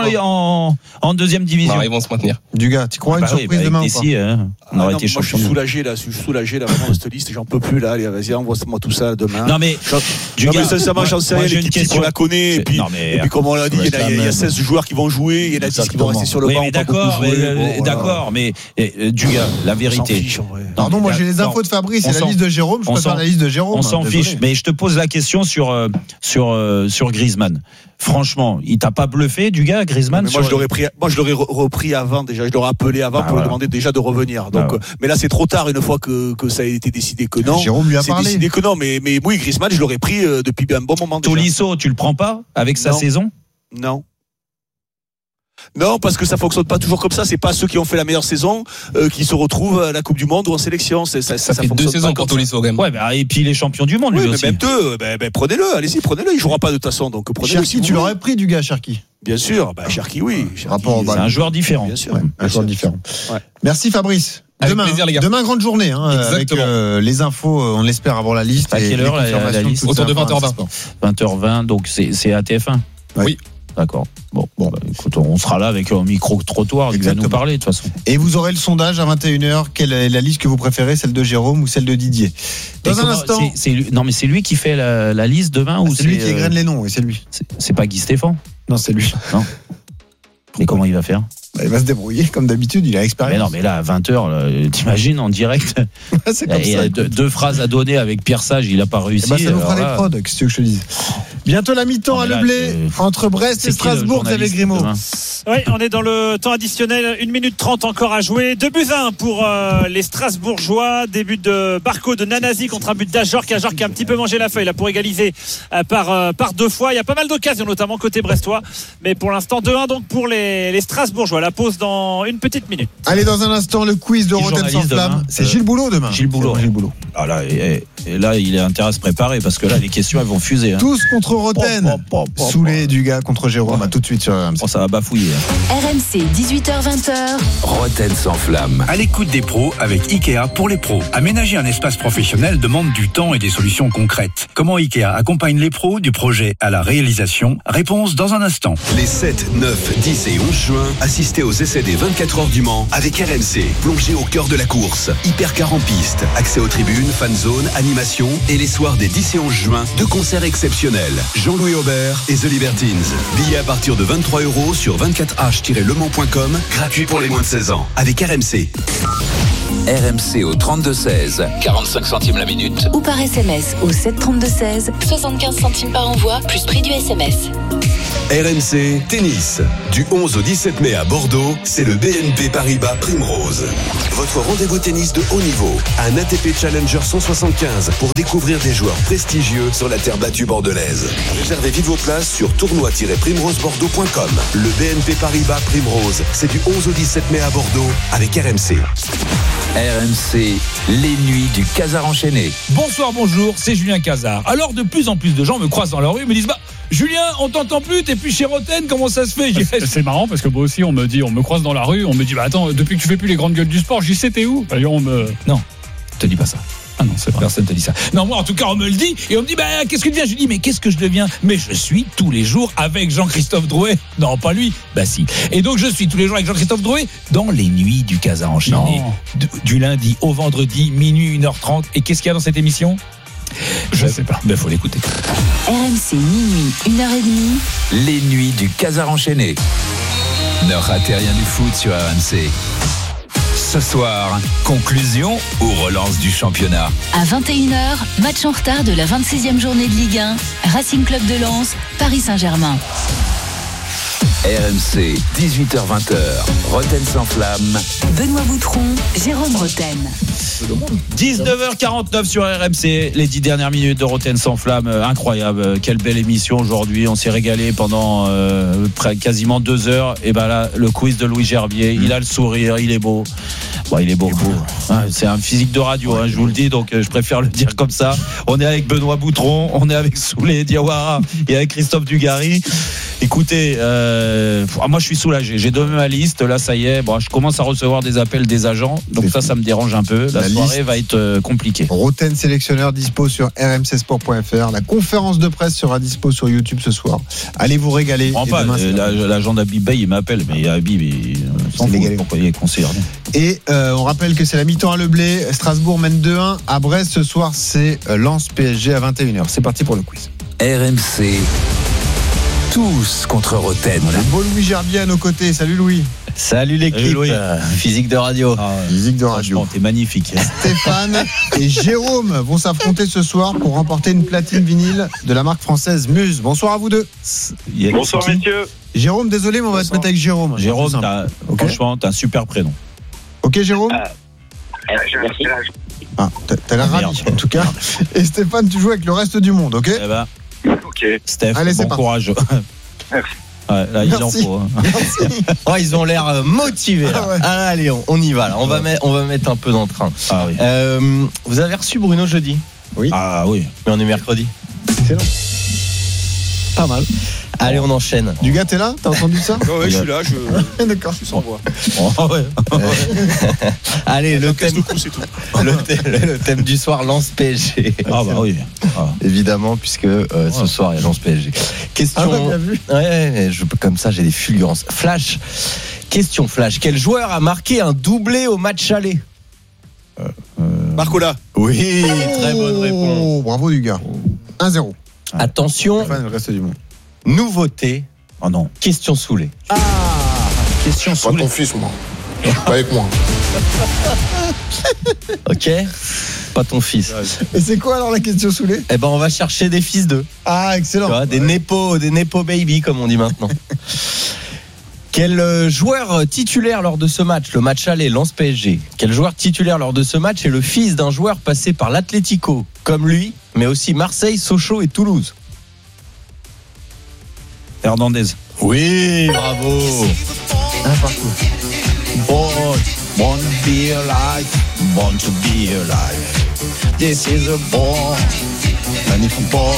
en deuxième division. Ils vont se maintenir. Du gars, tu crois une surprise demain ou pas? On aurait été champion. Là, je suis soulagé là vraiment de cette liste, j'en peux plus là. Allez, vas-y, envoie-moi tout ça demain. Non mais du gars, sincèrement, j'en sais rien. L'équipe on la connaît, et puis, et puis comme on l'a dit, il y, a, il y a seize joueurs qui vont jouer, il y en a dix qui vont rester sur le oui, banc. Mais d'accord, mais, bon, d'accord, voilà. mais du gars, la vérité. Fiche, Pardon, moi j'ai les infos de Fabrice, c'est la liste de Jérôme. Je préfère la liste de Jérôme. On s'en fiche, mais je te pose la question sur sur sur Griezmann. Franchement, il t'a pas bluffé du gars, Griezmann? Moi, je l'aurais pris, moi, je l'aurais repris avant déjà. Je l'aurais appelé avant bah, pour voilà. lui demander déjà de revenir. Donc, bah, ouais. mais là, c'est trop tard une fois que, que ça a été décidé que non. Jérôme lui a c'est parlé. décidé que non. Mais, mais oui, Griezmann, je l'aurais pris euh, depuis un bon moment déjà. Tolisso, tu le prends pas avec sa non. saison? Non. Non, parce que ça fonctionne pas toujours comme ça. C'est pas ceux qui ont fait la meilleure saison euh, qui se retrouvent à la Coupe du Monde ou en sélection. C'est, ça, ça, ça fait ça deux saisons pour Tolisso, quand même. Ouais, bah, et puis les champions du monde, oui, lui mais aussi. Même deux, bah, bah, prenez-le, allez-y, prenez-le. Il jouera pas de toute façon, donc prenez-le. Cherki, si tu l'aurais pris du gars, Cherki? Bien sûr, bah, Cherki, oui. Cherki, rapport au c'est un joueur différent. Bien sûr, ouais, bien un joueur sûr. différent. Ouais. Merci Fabrice. Avec demain, plaisir, les gars. Demain, grande journée, hein, avec euh, les infos, on l'espère avant la liste. À quelle heure la, la liste? Autour de vingt heures vingt. vingt heures vingt, donc c'est, c'est à T F un. Ouais. Oui. D'accord. Bon, bon bah, écoute, on sera là avec un micro-trottoir qui va nous parler de toute façon. Et vous aurez le sondage à vingt et une heures. Quelle est la liste que vous préférez, celle de Jérôme ou celle de Didier? Dans et un comment, instant. C'est, c'est lui, non, mais c'est lui qui fait la, la liste demain ah, ou c'est, c'est lui qui égrène euh, les noms, oui, c'est lui. C'est, c'est pas Guy Stéphane? Non, c'est lui. Non. Et comment il va faire? Bah, il va se débrouiller comme d'habitude, il a expérience. Mais non, mais là, à vingt heures, là, t'imagines en direct. C'est comme il y a ça, deux, deux phrases à donner avec Pierre Sage, il a pas réussi. Bah, ça nous fera des prods, qu'est-ce que je te dise. Bientôt la mi-temps à Le Blé, euh, entre Brest et Strasbourg, Xavier Grimaud. Oui, on est dans le temps additionnel, une minute trente encore à jouer. deux buts à un pour euh, les Strasbourgeois. Début de Barco de Nanasi contre un but d'Ajorc. Ajorc qui a un petit peu mangé la feuille là pour égaliser euh, par, euh, par deux fois. Il y a pas mal d'occasions, notamment côté brestois. Mais pour l'instant, deux un donc pour les, les Strasbourgeois. La pause dans une petite minute. Allez, dans un instant, le quiz de Rotten sans flamme. C'est euh, Gilles Boulot demain. Gilles Boulot. Gilles Boulot. Ah là, et, et là, il a intérêt à se préparer parce que là, les questions, elles vont fuser. Hein. Tous contre Roten. Soulé, Dugas contre Jérôme. À tout de suite sur R M C. Oh, ça va bafouiller. Hein. R M C, dix-huit heures vingt. Roten sans flamme. À l'écoute des pros avec Ikea pour les pros. Aménager un espace professionnel demande du temps et des solutions concrètes. Comment Ikea accompagne les pros du projet à la réalisation? Réponse dans un instant. Les sept, neuf, dix et onze juin, assistez aux essais des vingt-quatre heures du Mans avec R M C. Plongez au cœur de la course. Hypercar en piste. Accès aux tribunes, fan zone, animation et les soirs des dix et onze juin, deux concerts exceptionnels. Jean-Louis Aubert et The Libertines. Billets à partir de vingt-trois euros sur vingt-quatre h tiret le mans point com. Gratuit pour les moins de seize ans. Avec R M C. R M C au trente-deux seize, quarante-cinq centimes la minute. Ou par S M S au sept trente-deux seize, soixante-quinze centimes par envoi, plus prix du S M S. R M C Tennis. Du onze au dix-sept mai à Bordeaux, c'est le B N P Paribas Primrose. Votre rendez-vous tennis de haut niveau. Un A T P Challenger cent soixante-quinze pour découvrir des joueurs prestigieux sur la terre battue bordelaise. Réservez vite vos places sur tournoi tiret primrose bordeaux point com. Le B N P Paribas Primrose, c'est du onze au dix-sept mai à Bordeaux avec R M C. R M C, les nuits du Casar enchaîné. Bonsoir, bonjour, c'est Julien Cazard. Alors de plus en plus de gens me croisent dans la rue et me disent bah Julien, on t'entend plus, t'es plus chez Roten, comment ça se fait? C'est marrant parce que moi aussi on me dit, on me croise dans la rue, on me dit bah attends, depuis que tu fais plus les grandes gueules du sport, j'y sais t'es où? On me... Non, te dis pas ça. Ah non, c'est vrai. Personne te dit ça. Non, moi en tout cas on me le dit et on me dit bah qu'est-ce que tu deviens? Je dis mais qu'est-ce que je deviens? Mais je suis tous les jours avec Jean-Christophe Drouet. Non, pas lui. Bah si. Et donc je suis tous les jours avec Jean-Christophe Drouet dans les nuits du Casar enchaîné. Du, du lundi au vendredi, minuit, une heure trente. Et qu'est-ce qu'il y a dans cette émission? Je sais pas. Ben faut l'écouter. R M C minuit, une heure trente. Les nuits du Casar enchaîné. Ne ratez rien du foot sur R M C. Ce soir, conclusion ou relance du championnat? À vingt et une heures, match en retard de la vingt-sixième journée de Ligue un, Racing Club de Lens, Paris Saint-Germain. R M C, dix-huit heures vingt, Roten sans flamme. Benoît Boutron, Jérôme Roten. dix-neuf heures quarante-neuf sur R M C, les dix dernières minutes de Roten sans flamme, incroyable, quelle belle émission aujourd'hui, on s'est régalé pendant euh, près, quasiment deux heures, et ben là le quiz de Louis Gerbier, mmh. il a le sourire, il est beau, bon, il est beau, il est beau. Hein, c'est un physique de radio, ouais, hein, je vous le dis, donc euh, je préfère le dire comme ça. On est avec Benoît Boutron, on est avec Soulé Diawara et avec Christophe Dugarry. Écoutez, euh, moi je suis soulagé, j'ai donné ma liste, là ça y est, bon, je commence à recevoir des appels des agents, donc ça ça me dérange un peu, la, la soirée va être euh, compliquée. Roten sélectionneur dispo sur r m c sport point f r, la conférence de presse sera dispo sur YouTube ce soir, allez vous régaler. Pas, demain, euh, l'agent d'Habib Bey il m'appelle, mais Habib il s'en fout, pourquoi il est conseiller rien. Et euh, on rappelle que c'est la mi-temps à Leblé, Strasbourg mène deux un à Brest, ce soir c'est Lens P S G à vingt et une heures, c'est parti pour le quiz. R M C, tous contre Roten. Le beau Louis Gerbier à nos côtés. Salut Louis. Salut l'équipe. Salut euh, physique de radio. Ah, physique de radio. T'es magnifique. Stéphane et Jérôme vont s'affronter ce soir pour remporter une platine vinyle de la marque française Muse. Bonsoir à vous deux. Bonsoir messieurs. Jérôme, désolé, mais on va Bonsoir. te mettre avec Jérôme. Jérôme, t'as, okay. franchement, t'as un super prénom. Ok Jérôme. Euh, merci. Ah, t'as, t'as l'air ravi en tout cas. Et Stéphane, tu joues avec le reste du monde, ok? Eh ben. Ok. Steph, Allez, bon courage. Merci. Ouais, là, ils en faut. Hein. Oh, ils ont l'air motivés. Là. Ah ouais. Ah, allez, on, on y va. Là. On, va mettre, on va mettre un peu d'entrain. Ah, oui. euh, vous avez reçu Bruno jeudi? Oui. Ah oui. Mais on est mercredi. Excellent. Pas mal. Allez, on enchaîne. Du gars, t'es là? T'as entendu ça? Ouais, ouais, je suis là. Je... D'accord. Je suis sans voix. Oh, ouais. Allez, le thème, coup, c'est tout. le, thème, le thème du soir, Lens P S G. Ah bah oui. Ah. Évidemment, puisque euh, ouais. ce soir, il y a Lens P S G. Question. Ah, bah, bien vu. Ouais, je, comme ça, j'ai des fulgurances. Flash. Question flash. Quel joueur a marqué un doublé au match aller? euh, euh... Barcola. Oui, oh, très bonne réponse. Bravo du gars. un zéro. Attention. Stéphane, le reste du monde. Nouveauté. Oh non. Question Soulé. Ah. Question Soulé. Pas ton fils, moi. Pas avec moi. Ok. Pas ton fils. Et c'est quoi alors la question Soulé? Eh ben on va chercher des fils d'eux. Ah excellent. Tu vois, des nepo, des nepo baby comme on dit maintenant. Quel joueur titulaire lors de ce match, le match aller Lens P S G, quel joueur titulaire lors de ce match est le fils d'un joueur passé par l'Atlético, comme lui, mais aussi Marseille, Sochaux et Toulouse? Hernandez. Oui, bravo. Un partout. Born, born to be alive, born to be alive. This is a born. Magnifique born.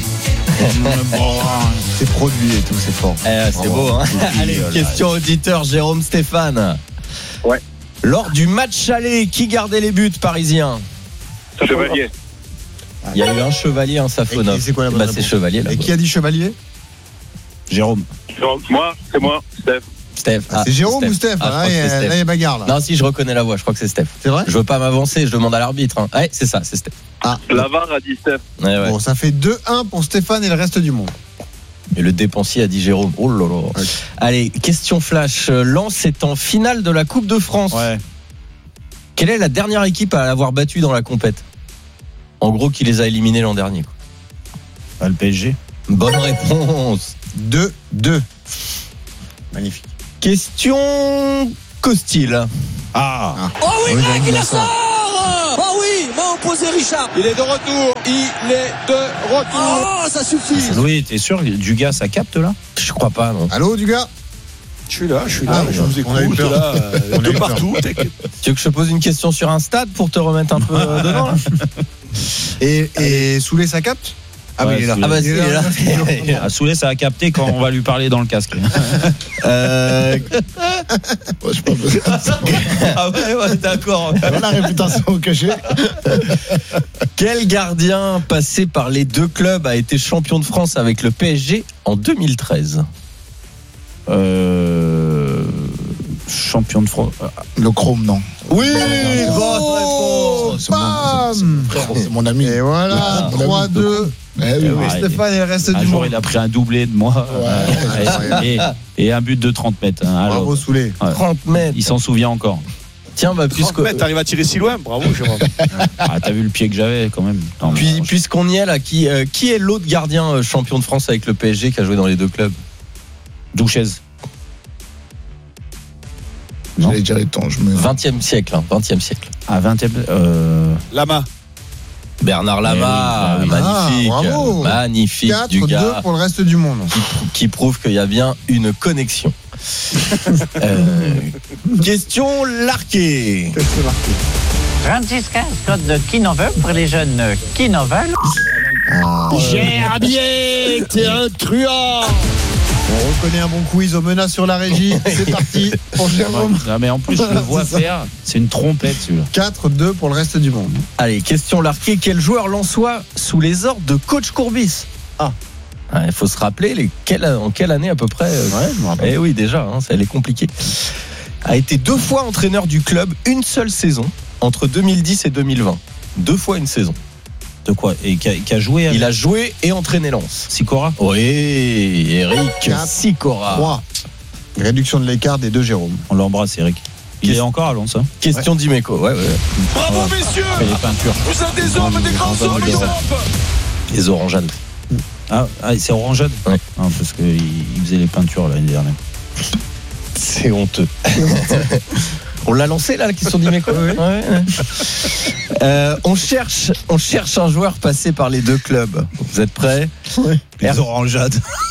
C'est produit et tout, c'est fort. Eh, c'est oh, beau, hein. Allez, question auditeur, Jérôme Stéphane. Ouais. Lors du match aller, qui gardait les buts parisiens? Chevalier. Il y a eu un chevalier, un Safonov. C'est quoi la bonne bah, réponse? C'est Chevalier. Là, et qui a dit Chevalier? Jérôme. Moi, c'est moi, Steph. Steph. Ah, c'est Jérôme Steph. ou Steph, ah, ah, là, Steph. Là, il y a bagarre. Là. Non, si, je reconnais la voix. Je crois que c'est Steph. C'est vrai? Je veux pas m'avancer. Je demande à l'arbitre. Hein. Ouais, c'est ça, c'est Steph. Ah. Lavar a dit Steph. Ouais, ouais. Bon, ça fait deux un pour Stéphane et le reste du monde. Et le dépensier a dit Jérôme. Oh là là. Okay. Allez, question flash. Lens est en finale de la Coupe de France. Ouais. Quelle est la dernière équipe à l'avoir battu dans la compète? En gros, qui les a éliminés l'an dernier. Quoi. Ah, le P S G. Bonne réponse. deux deux. Magnifique. Question Costil. Ah. ah. Oh oui, oui mec, il la sort. Oh oui, main opposée Richard. Il est de retour. Il est de retour. Oh, ça suffit. Oui, t'es sûr, Dugas, ça capte là? Je crois pas, non. Allô, Dugas? Je suis là, je suis là, ah, je vous écoute. On a eu peur. Là, euh, de partout. T'inquiète. Tu veux que je te pose une question sur un stade pour te remettre un peu dedans là? Et, et Soulé, ça capte? Ah, ouais, oui, il est là. Ah, bah, il est là. Il est là. Soulé, ça a capté quand on va lui parler dans le casque. euh... ouais, je pense ah ouais, ouais, d'accord. La réputation cachée. Quel gardien passé par les deux clubs a été champion de France avec le P S G en deux mille treize? Euh... Champion de France. Le Chrome, non. Oui, bonne réponse. C'est mon, c'est mon ami. Et voilà, trois deux. Eh oui, oui. Stéphane et le reste un du jour, monde. il a pris un doublé de moi. Ouais. et, et un but de trente mètres. Hein. Bravo, Soulé. Ouais. trente mètres. Il s'en souvient encore. Tiens, bah, puisque. trente mètres, t'arrives à tirer si loin. Bravo, Jérôme. Ah, t'as vu le pied que j'avais quand même. Non, Puis, puisqu'on y est là, qui, euh, qui est l'autre gardien euh, champion de France avec le P S G qui a joué dans les deux clubs? Douchez. J'allais dire étanche. Mais... vingtième siècle, hein, vingtième siècle. Ah, vingtième. Euh... Lama. Bernard Lama, eh oui, magnifique, ah, bravo. magnifique quatre du gars. deux pour le reste du monde. Qui, qui prouve qu'il y a bien une connexion. euh, question Larqué. Question Larqué. trente-six quinze, code de qui n'en veut pour les jeunes qui n'en veulent. Ah, Gerbier, t'es un truand. On reconnaît un bon quiz aux menaces sur la régie. C'est parti pour Jérôme. Non, mais en plus, je le vois faire. C'est une trompette, celui-là. quatre deux pour le reste du monde. Allez, question Larqué. Quel joueur lensois sous les ordres de coach Courbis? Ah. Il faut se rappeler les, quelle, en quelle année à peu près? Ouais, je me rappelle. Eh oui, déjà, hein, ça, elle est compliquée. A été deux fois entraîneur du club, une seule saison, entre deux mille dix et deux mille vingt. Deux fois une saison. De quoi? Et qui a, qui a joué avec... Il a joué et entraîné Lens. Sicora? Oui, Eric Sicora. trois. Réduction de l'écart des deux Jérôme. On l'embrasse, Eric. Il Qu'est-ce... est encore à Lens. Hein. Question ouais. d'Imeco. Ouais, ouais. Bravo, ouais. messieurs. Les peintures. Vous êtes des hommes, des grands hommes, l'Europe. Les orangeades. Ah, ah c'est orangeade? Ouais. Ah, parce qu'il faisait les peintures l'année dernière. C'est honteux. On l'a lancé là, la question d'Imeco. Oui. Ouais, ouais. Euh, on cherche, on cherche un joueur passé par les deux clubs. Vous êtes prêts? Oui. Les R... orangeades.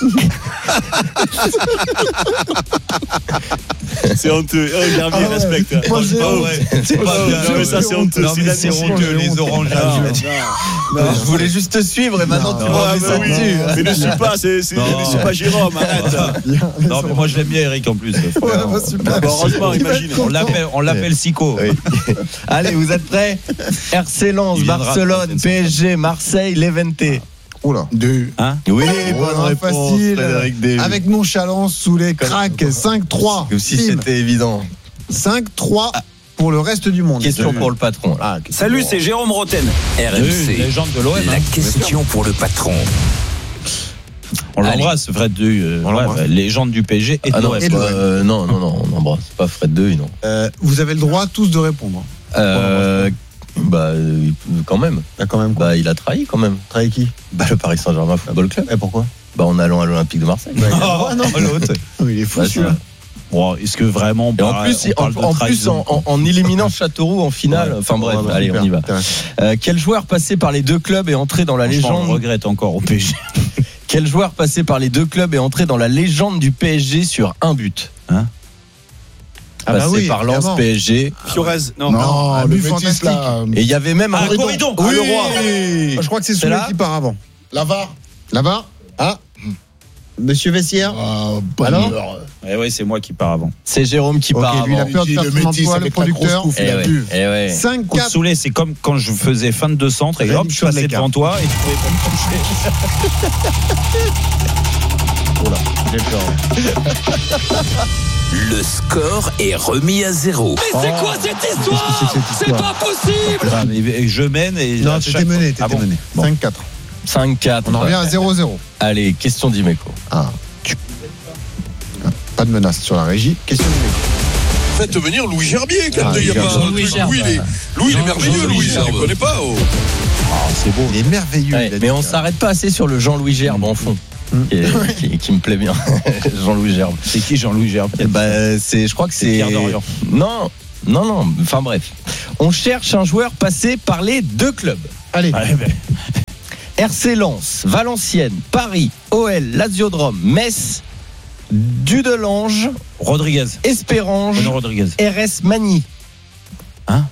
C'est honteux. Oh, Gerbier, ah ouais. respecte. Moi, c'est, oh, ouais. c'est pas bien. Non, mais ça, c'est honteux. Non, mais c'est, c'est honteux, les orangeades. Non, non, non, je voulais juste te suivre et maintenant non, tu m'as mis ça oui. dessus. Mais ne suis pas, c'est, c'est, ne suis pas Jérôme, arrête. Non, mais moi, je l'aime bien, Eric, en plus. Ouais, bah, super. Bon, heureusement, imagine. On l'appelle, on l'appelle Sico. Oui. Allez, vous êtes prêts? R C Lens, Barcelone, P S G, Marseille, Levante. Oula. Deux. Hein? Oui, bonne réponse. Facile. Avec nonchalance sous les cracks. cinq trois. Comme si c'était évident. cinq trois pour le reste du monde. Question pour le patron. Ah, Salut, c'est Jérôme Roten. R M C. Légende de l'O M. La hein. question pour le patron. On l'embrasse, Fred Deuil, euh, ouais, légende du P S G et de ah l'O M. Non, euh, non, non, non, on n'embrasse pas Fred Deuil, non. Euh, vous avez le droit tous de répondre. Euh, bah, quand même. Bah, quand même quoi. Bah, il a trahi quand même. Trahi qui? Bah, le Paris Saint-Germain Football Club. Et pourquoi? Bah, en allant à l'Olympique de Marseille. Bah, oh, oh, non, l'autre. Il est fou, bah, celui-là. Bon, est-ce que vraiment on et en plus, on en, en, plus en, en, en éliminant Châteauroux en finale, ouais. enfin bref, ouais, allez, super, on y va. Euh, quel joueur passé par les deux clubs est entré dans la légende? On regrette encore au P S G. Quel joueur passé par les deux clubs est entré dans la légende du P S G sur un but? Hein? ah bah passé oui, par Lens, P S G. Fiorez, non. Non, non le Betis là. Et il y avait même ah, Corridon. Oui, le roi. Je crois que c'est Soulé qui part avant. Lavar. Lavar. Ah. Monsieur Vessière. Ah, alors Eh oui, c'est moi qui pars avant. C'est Jérôme qui okay, part avant. Lui, il a peur de faire son emploi, le producteur. Eh ouais, eh ouais. cinq quatre. Soulé, c'est comme quand je faisais fin de deux centres et hop, je passais devant toi et tu pouvais pas me toucher. Oh là, j'ai peur. Le score est remis à zéro. Mais c'est quoi cette histoire? C'est pas possible. Ah, mais je mène et. Non, t'étais mené, t'étais ah bon mené. Bon. cinq quatre. cinq quatre. On en revient à zéro zéro. Allez, question d'Imeco. Ah. Pas de menace sur la régie. Question d'Imeco. Faites venir Louis Gerbier quand ah, il y a pas Louis, Louis, Gerbe. Louis, il est, Louis il est merveilleux, Louis, je ne connais pas. Oh. Oh, c'est beau, il est merveilleux. Ouais, mais on s'arrête pas assez sur le Jean-Louis Gerbe en fond. Mmh. Qui, est, qui, qui me plaît bien. Jean-Louis Gerbe. C'est qui Jean-Louis Gerbe? Bah, c'est, je crois que c'est. Pierre Dorian. Non, non, non. Enfin bref. On cherche un joueur passé par les deux clubs. Allez. Allez ben. R C Lens, Valenciennes, Paris, O L, Lazio de Rome, Metz, Dudelange, Rodriguez, Espérange, Rodriguez. R S Magny. Hein?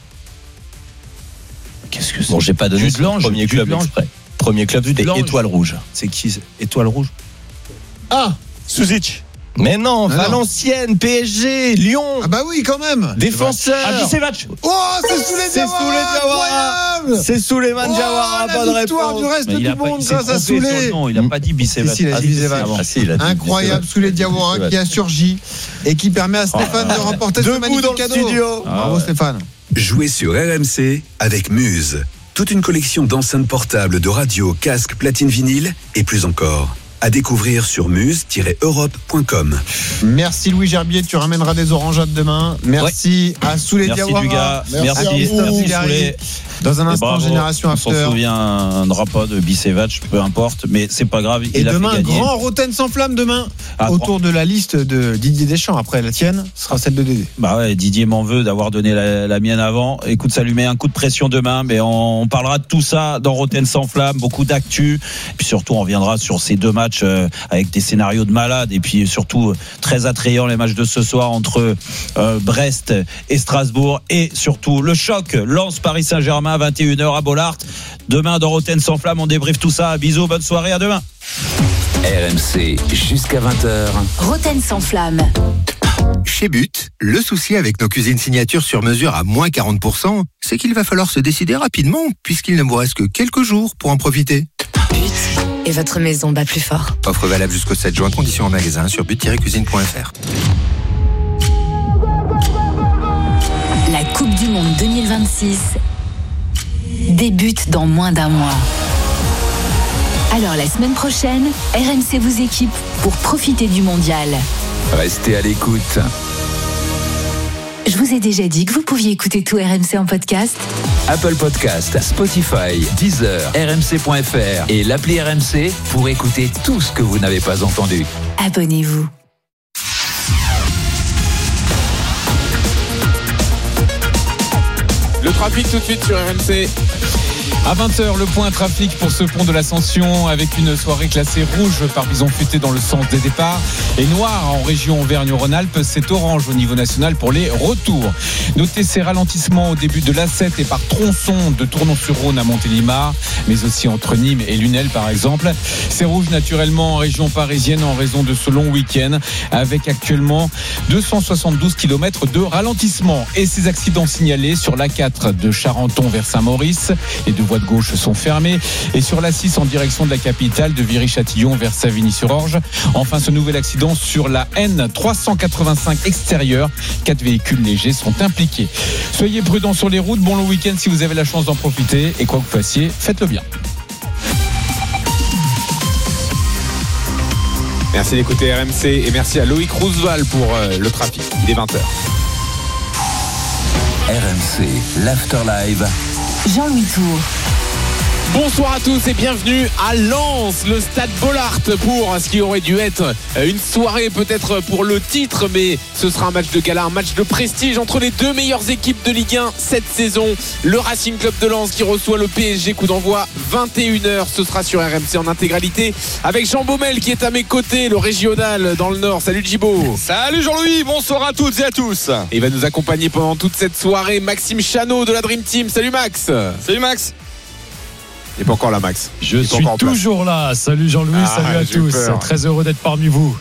Qu'est-ce que c'est? Bon, j'ai pas donné son premier club exprès. Premier club, c'était Étoile Rouge. C'est qui? Étoile Rouge? Ah, Suzic. Mais non, ah Valenciennes, non. P S G, Lyon. Ah bah oui, quand même. Défenseur. Ah, Bicevac. Oh, c'est Souley Diawara. C'est Souleymane Diawara. Oh, la victoire du reste du monde grâce à Souley. Non, il a pas dit Bicevac. Si, il a dit Bicevac. Incroyable, Souley Diawara qui a surgi et qui permet à Stéphane de remporter ce magnifique cadeau. Bravo Stéphane. Jouez sur R M C avec Muse. Toute une collection d'enceintes portables, de radios, casques, platines vinyle et plus encore. À découvrir sur muse tiret europe point com. Merci Louis Gerbier, tu ramèneras des orangeades demain. Merci ouais. à Souley Diawara. Merci du gars. Merci, merci, merci, merci Souley. Dans un instant, bravo. Génération After. On s'en souviendra pas de Bicevac, peu importe, mais c'est pas grave. Et il demain, a fait gagner. Grand Rotten sans flamme demain, ah, autour grand. de la liste de Didier Deschamps. Après la tienne, ce sera celle de Dédé. Bah ouais, Didier m'en veut d'avoir donné la, la mienne avant. Écoute, ça lui met un coup de pression demain, mais on, on parlera de tout ça dans Rotten sans flamme, beaucoup d'actu. Et puis surtout, on reviendra sur ces deux matchs euh, avec des scénarios de malades. Et puis surtout, euh, très attrayants les matchs de ce soir entre euh, Brest et Strasbourg. Et surtout, le choc Lens Paris Saint-Germain à vingt et une heures à Bollaert. Demain dans Rotten sans flamme, on débriefe tout ça. Bisous, bonne soirée, à demain. R M C jusqu'à vingt heures. Rotten sans flamme. Chez But, le souci avec nos cuisines signatures sur mesure à moins quarante pour cent, c'est qu'il va falloir se décider rapidement puisqu'il ne vous reste que quelques jours pour en profiter. But et votre maison bat plus fort. Offre valable jusqu'au sept juin, conditions en magasin sur but tiret cuisine point f r. La Coupe du Monde deux mille vingt-six débute dans moins d'un mois. Alors la semaine prochaine, R M C vous équipe pour profiter du mondial. Restez à l'écoute. Je vous ai déjà dit que vous pouviez écouter tout R M C en podcast. Apple Podcast, Spotify, Deezer, R M C point F R et l'appli R M C pour écouter tout ce que vous n'avez pas entendu. Abonnez-vous. Le trafic tout de suite sur R M C. À vingt heures, le point trafic pour ce pont de l'Ascension avec une soirée classée rouge par bison futé dans le sens des départs et noire en région Auvergne-Rhône-Alpes. C'est orange au niveau national pour les retours. Notez ces ralentissements au début de l'A sept et par tronçon de Tournon-sur-Rhône à Montélimar, mais aussi entre Nîmes et Lunel par exemple. C'est rouge naturellement en région parisienne en raison de ce long week-end avec actuellement deux cent soixante-douze kilomètres de ralentissement. Et ces accidents signalés sur l'A quatre de Charenton vers Saint-Maurice et de voies de gauche sont fermées et sur l'A six en direction de la capitale de Viry-Châtillon vers Savigny-sur-Orge. Enfin, ce nouvel accident sur la N trois cent quatre-vingt-cinq extérieure. Quatre véhicules légers sont impliqués. Soyez prudents sur les routes. Bon long week-end si vous avez la chance d'en profiter et quoi que vous fassiez, faites-le bien. Merci d'écouter R M C et merci à Loïc Roosevelt pour euh, le trafic. Il est vingt heures. R M C, l'Afterlive. Jean-Louis Tour. Bonsoir à tous et bienvenue à Lens, le stade Bollaert, pour ce qui aurait dû être une soirée peut-être pour le titre, mais ce sera un match de gala, un match de prestige entre les deux meilleures équipes de Ligue un cette saison. Le Racing Club de Lens qui reçoit le P S G, coup d'envoi vingt et une heures, ce sera sur R M C en intégralité avec Jean Baumel qui est à mes côtés, le régional dans le Nord. Salut Djibo. Salut Jean-Louis, bonsoir à toutes et à tous. Et il va nous accompagner pendant toute cette soirée Maxime Chanot de la Dream Team. Salut Max. Salut Max. Il n'est pas encore là, Max. Je suis toujours là. Salut Jean-Louis, ah, salut à tous. Peur. Très heureux d'être parmi vous.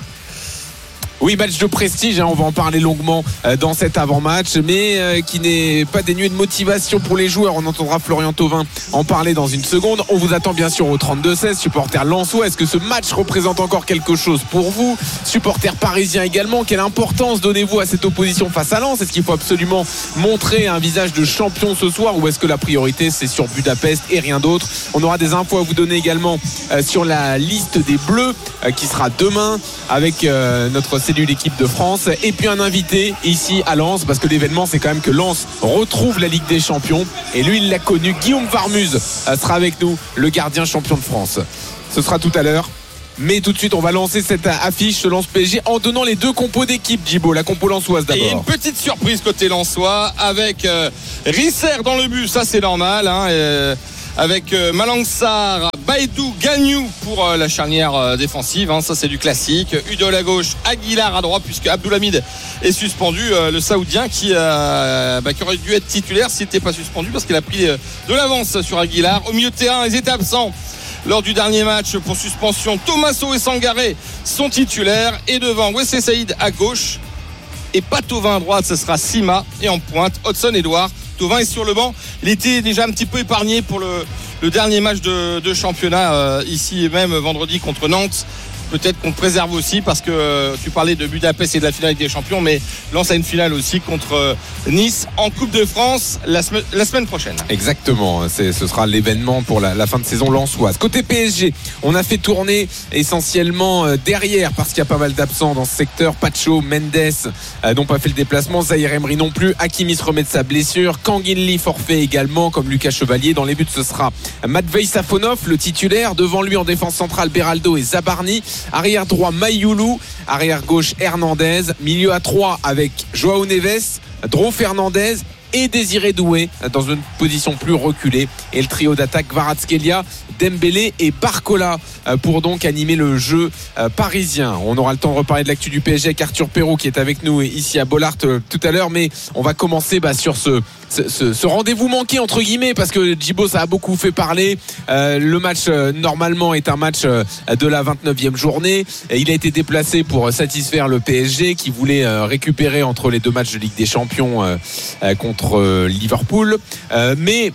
Oui, match de prestige, hein, on va en parler longuement euh, dans cet avant-match, mais euh, qui n'est pas dénué de motivation pour les joueurs. On entendra Florian Thauvin en parler dans une seconde. On vous attend bien sûr au trente-deux seize, supporters lensois. Est-ce que ce match représente encore quelque chose pour vous? Supporters parisiens également, quelle importance donnez-vous à cette opposition face à Lens? Est-ce qu'il faut absolument montrer un visage de champion ce soir, ou est-ce que la priorité c'est sur Budapest et rien d'autre? On aura des infos à vous donner également euh, sur la liste des Bleus euh, qui sera demain avec euh, notre l'équipe de France, et puis un invité ici à Lens, parce que l'événement c'est quand même que Lens retrouve la Ligue des Champions, et lui il l'a connu. Guillaume Varmuz sera avec nous, le gardien champion de France. Ce sera tout à l'heure, mais tout de suite on va lancer cette affiche ce Lens P S G en donnant les deux compos d'équipe. Djibo, la compo lensoise d'abord. Et une petite surprise côté lensois avec euh, Risser dans le but, ça c'est normal, hein, euh, avec euh, Malang Sarr, Baïdou, Gagnou pour euh, la charnière euh, défensive, hein, ça c'est du classique. Udol à gauche, Aguilar à droite, puisque Abdoulhamid est suspendu, euh, le Saoudien qui, euh, bah, qui aurait dû être titulaire s'il n'était pas suspendu, parce qu'il a pris euh, de l'avance sur Aguilar. Au milieu de terrain, ils étaient absents lors du dernier match pour suspension. Thomaso et Sangaré sont titulaires, et devant Wesley Saïd à gauche et pas Thauvin à droite, ce sera Sima, et en pointe Hudson Edouard. Thauvin est sur le banc, il était déjà un petit peu épargné pour le, le dernier match de, de championnat euh, ici même vendredi contre Nantes. Peut-être qu'on le préserve aussi, parce que euh, tu parlais de Budapest et de la finale des champions, mais Lens a une finale aussi contre euh, Nice en Coupe de France la, sem- la semaine prochaine. Exactement, c'est, ce sera l'événement pour la, la fin de saison lensoise. Côté P S G, on a fait tourner essentiellement euh, derrière, parce qu'il y a pas mal d'absents dans ce secteur. Pacho, Mendes euh, n'ont pas fait le déplacement, Zahir Emery non plus, Hakimi se remet de sa blessure, Kanginli forfait également, comme Lucas Chevalier. Dans les buts ce sera Matvei Safonov, le titulaire, devant lui en défense centrale Beraldo et Zabarni. Arrière droit Maïoulou, arrière gauche Hernandez, milieu à trois avec Joao Neves, Dro Fernandez et Désiré Doué dans une position plus reculée, et le trio d'attaque Kvaratskhelia, Dembélé et Barcola pour donc animer le jeu parisien. On aura le temps de reparler de l'actu du P S G avec Arthur Perrault qui est avec nous ici à Bollaert tout à l'heure, mais on va commencer bah, sur ce, ce, ce, ce rendez-vous manqué entre guillemets, parce que Djibo, ça a beaucoup fait parler. Euh, le match euh, normalement est un match euh, de la vingt-neuvième journée, et il a été déplacé pour satisfaire le P S G qui voulait euh, récupérer entre les deux matchs de Ligue des Champions euh, euh, contre euh, Liverpool, euh, mais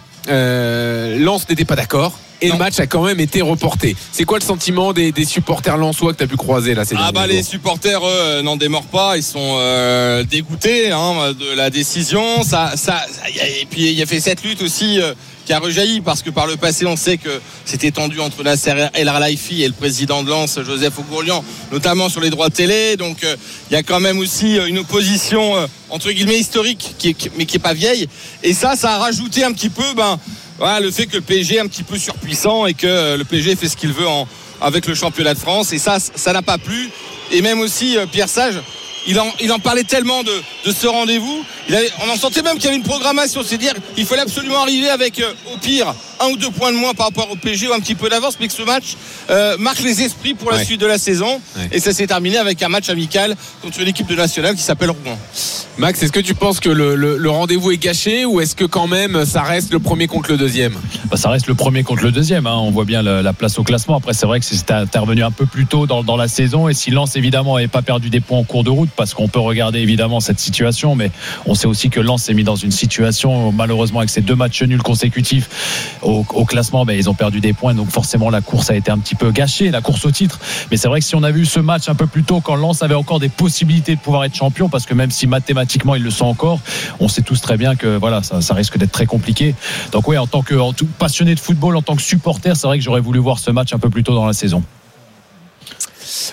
euh, Lens n'était pas d'accord. Et non. Le match a quand même été reporté. C'est quoi le sentiment des, des supporters lensois que tu as pu croiser là ces Ah bah jours. Les supporters eux, n'en démordent pas, ils sont euh, dégoûtés hein, de la décision. Ça, ça, et puis il y a fait cette lutte aussi euh, qui a rejailli, parce que par le passé on sait que c'était tendu entre Nasser El Khelaifi et le président de Lens, Joseph Ogourlian, notamment sur les droits de télé. Donc il euh, y a quand même aussi une opposition euh, entre guillemets historique, qui est, mais qui est pas vieille. Et ça, ça a rajouté un petit peu ben voilà, le fait que le P S G est un petit peu surpuissant, et que le P S G fait ce qu'il veut en, avec le championnat de France, et ça, ça n'a pas plu. Et même aussi Pierre Sage, il en, il en parlait tellement de, de ce rendez-vous, il avait, on en sentait même qu'il y avait une programmation, c'est-à-dire qu'il fallait absolument arriver avec euh, au pire un ou deux points de moins par rapport au P S G, ou un petit peu d'avance, mais que ce match euh, marque les esprits pour la ouais. suite de la saison. Ouais. Et ça s'est terminé avec un match amical contre une équipe de nationale qui s'appelle Rouen. Max, est-ce que tu penses que le, le, le rendez-vous est gâché, ou est-ce que quand même ça reste le premier contre le deuxième? Bah, ça reste le premier contre le deuxième, hein. On voit bien la, la place au classement. Après, c'est vrai que c'était intervenu un peu plus tôt dans, dans la saison, et si Lens évidemment n'avait pas perdu des points en cours de route, parce qu'on peut regarder évidemment cette situation, mais on sait aussi que Lens s'est mis dans une situation, malheureusement avec ces deux matchs nuls consécutifs au, au classement, ben, ils ont perdu des points, donc forcément la course a été un petit peu gâchée, la course au titre. Mais c'est vrai que si on avait eu ce match un peu plus tôt, quand Lens avait encore des possibilités de pouvoir être champion, parce que même si mathématiquement ils le sont encore, on sait tous très bien que voilà, ça, ça risque d'être très compliqué. Donc oui, en tant que en tout, passionné de football, en tant que supporter, c'est vrai que j'aurais voulu voir ce match un peu plus tôt dans la saison.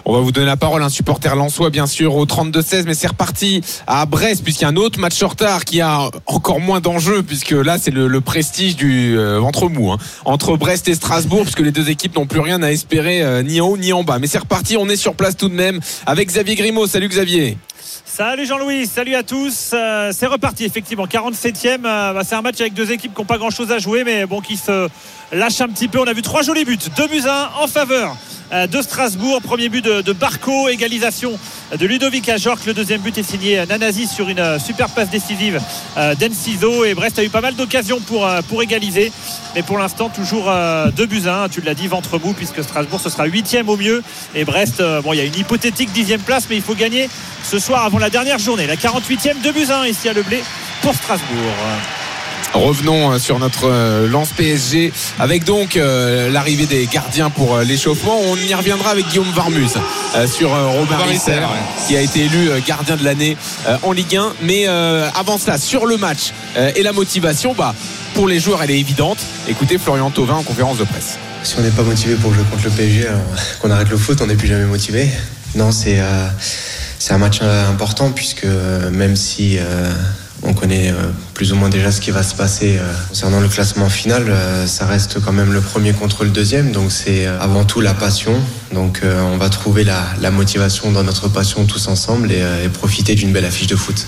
On va vous donner la parole, un supporter lensois bien sûr au trente-deux seize, mais c'est reparti à Brest puisqu'il y a un autre match en retard qui a encore moins d'enjeux puisque là c'est le, le prestige du euh, ventre mou hein, entre Brest et Strasbourg puisque les deux équipes n'ont plus rien à espérer euh, ni en haut ni en bas. Mais c'est reparti, on est sur place tout de même avec Xavier Grimaud. Salut Xavier. Salut Jean-Louis, salut à tous. Euh, c'est reparti effectivement, quarante-septième. Euh, bah, c'est un match avec deux équipes qui n'ont pas grand-chose à jouer, mais bon, qui se lâchent un petit peu. On a vu trois jolis buts, deux buts à un en faveur euh, de Strasbourg. Premier but de, de Barco, égalisation de Ludovic Ajorc. Le deuxième but est signé Nanasi sur une euh, super passe décisive euh, d'Enciso. Et Brest a eu pas mal d'occasions pour, euh, pour égaliser, mais pour l'instant toujours euh, deux buts à un. Tu l'as dit, ventre mou, puisque Strasbourg ce sera huitième au mieux. Et Brest, euh, bon, il y a une hypothétique dixième place, mais il faut gagner ce soir avant la dernière journée. La quarante-huitième, deux buts à un ici à Le Blé pour Strasbourg. Revenons sur notre lance P S G avec donc euh, l'arrivée des gardiens pour euh, l'échauffement. On y reviendra avec Guillaume Varmus euh, sur euh, Robin Risser ouais. qui a été élu euh, gardien de l'année euh, en Ligue un. Mais euh, avant cela, sur le match euh, et la motivation, bah, pour les joueurs elle est évidente. Écoutez Florian Thauvin en conférence de presse. Si on n'est pas motivé pour jouer contre le P S G, alors qu'on arrête le foot, on n'est plus jamais motivé. Non, c'est, euh, c'est un match important puisque euh, même si euh, on connaît euh, plus ou moins déjà ce qui va se passer euh, concernant le classement final, euh, ça reste quand même le premier contre le deuxième, donc c'est euh, avant tout la passion. Donc euh, on va trouver la, la motivation dans notre passion tous ensemble et, euh, et profiter d'une belle affiche de foot.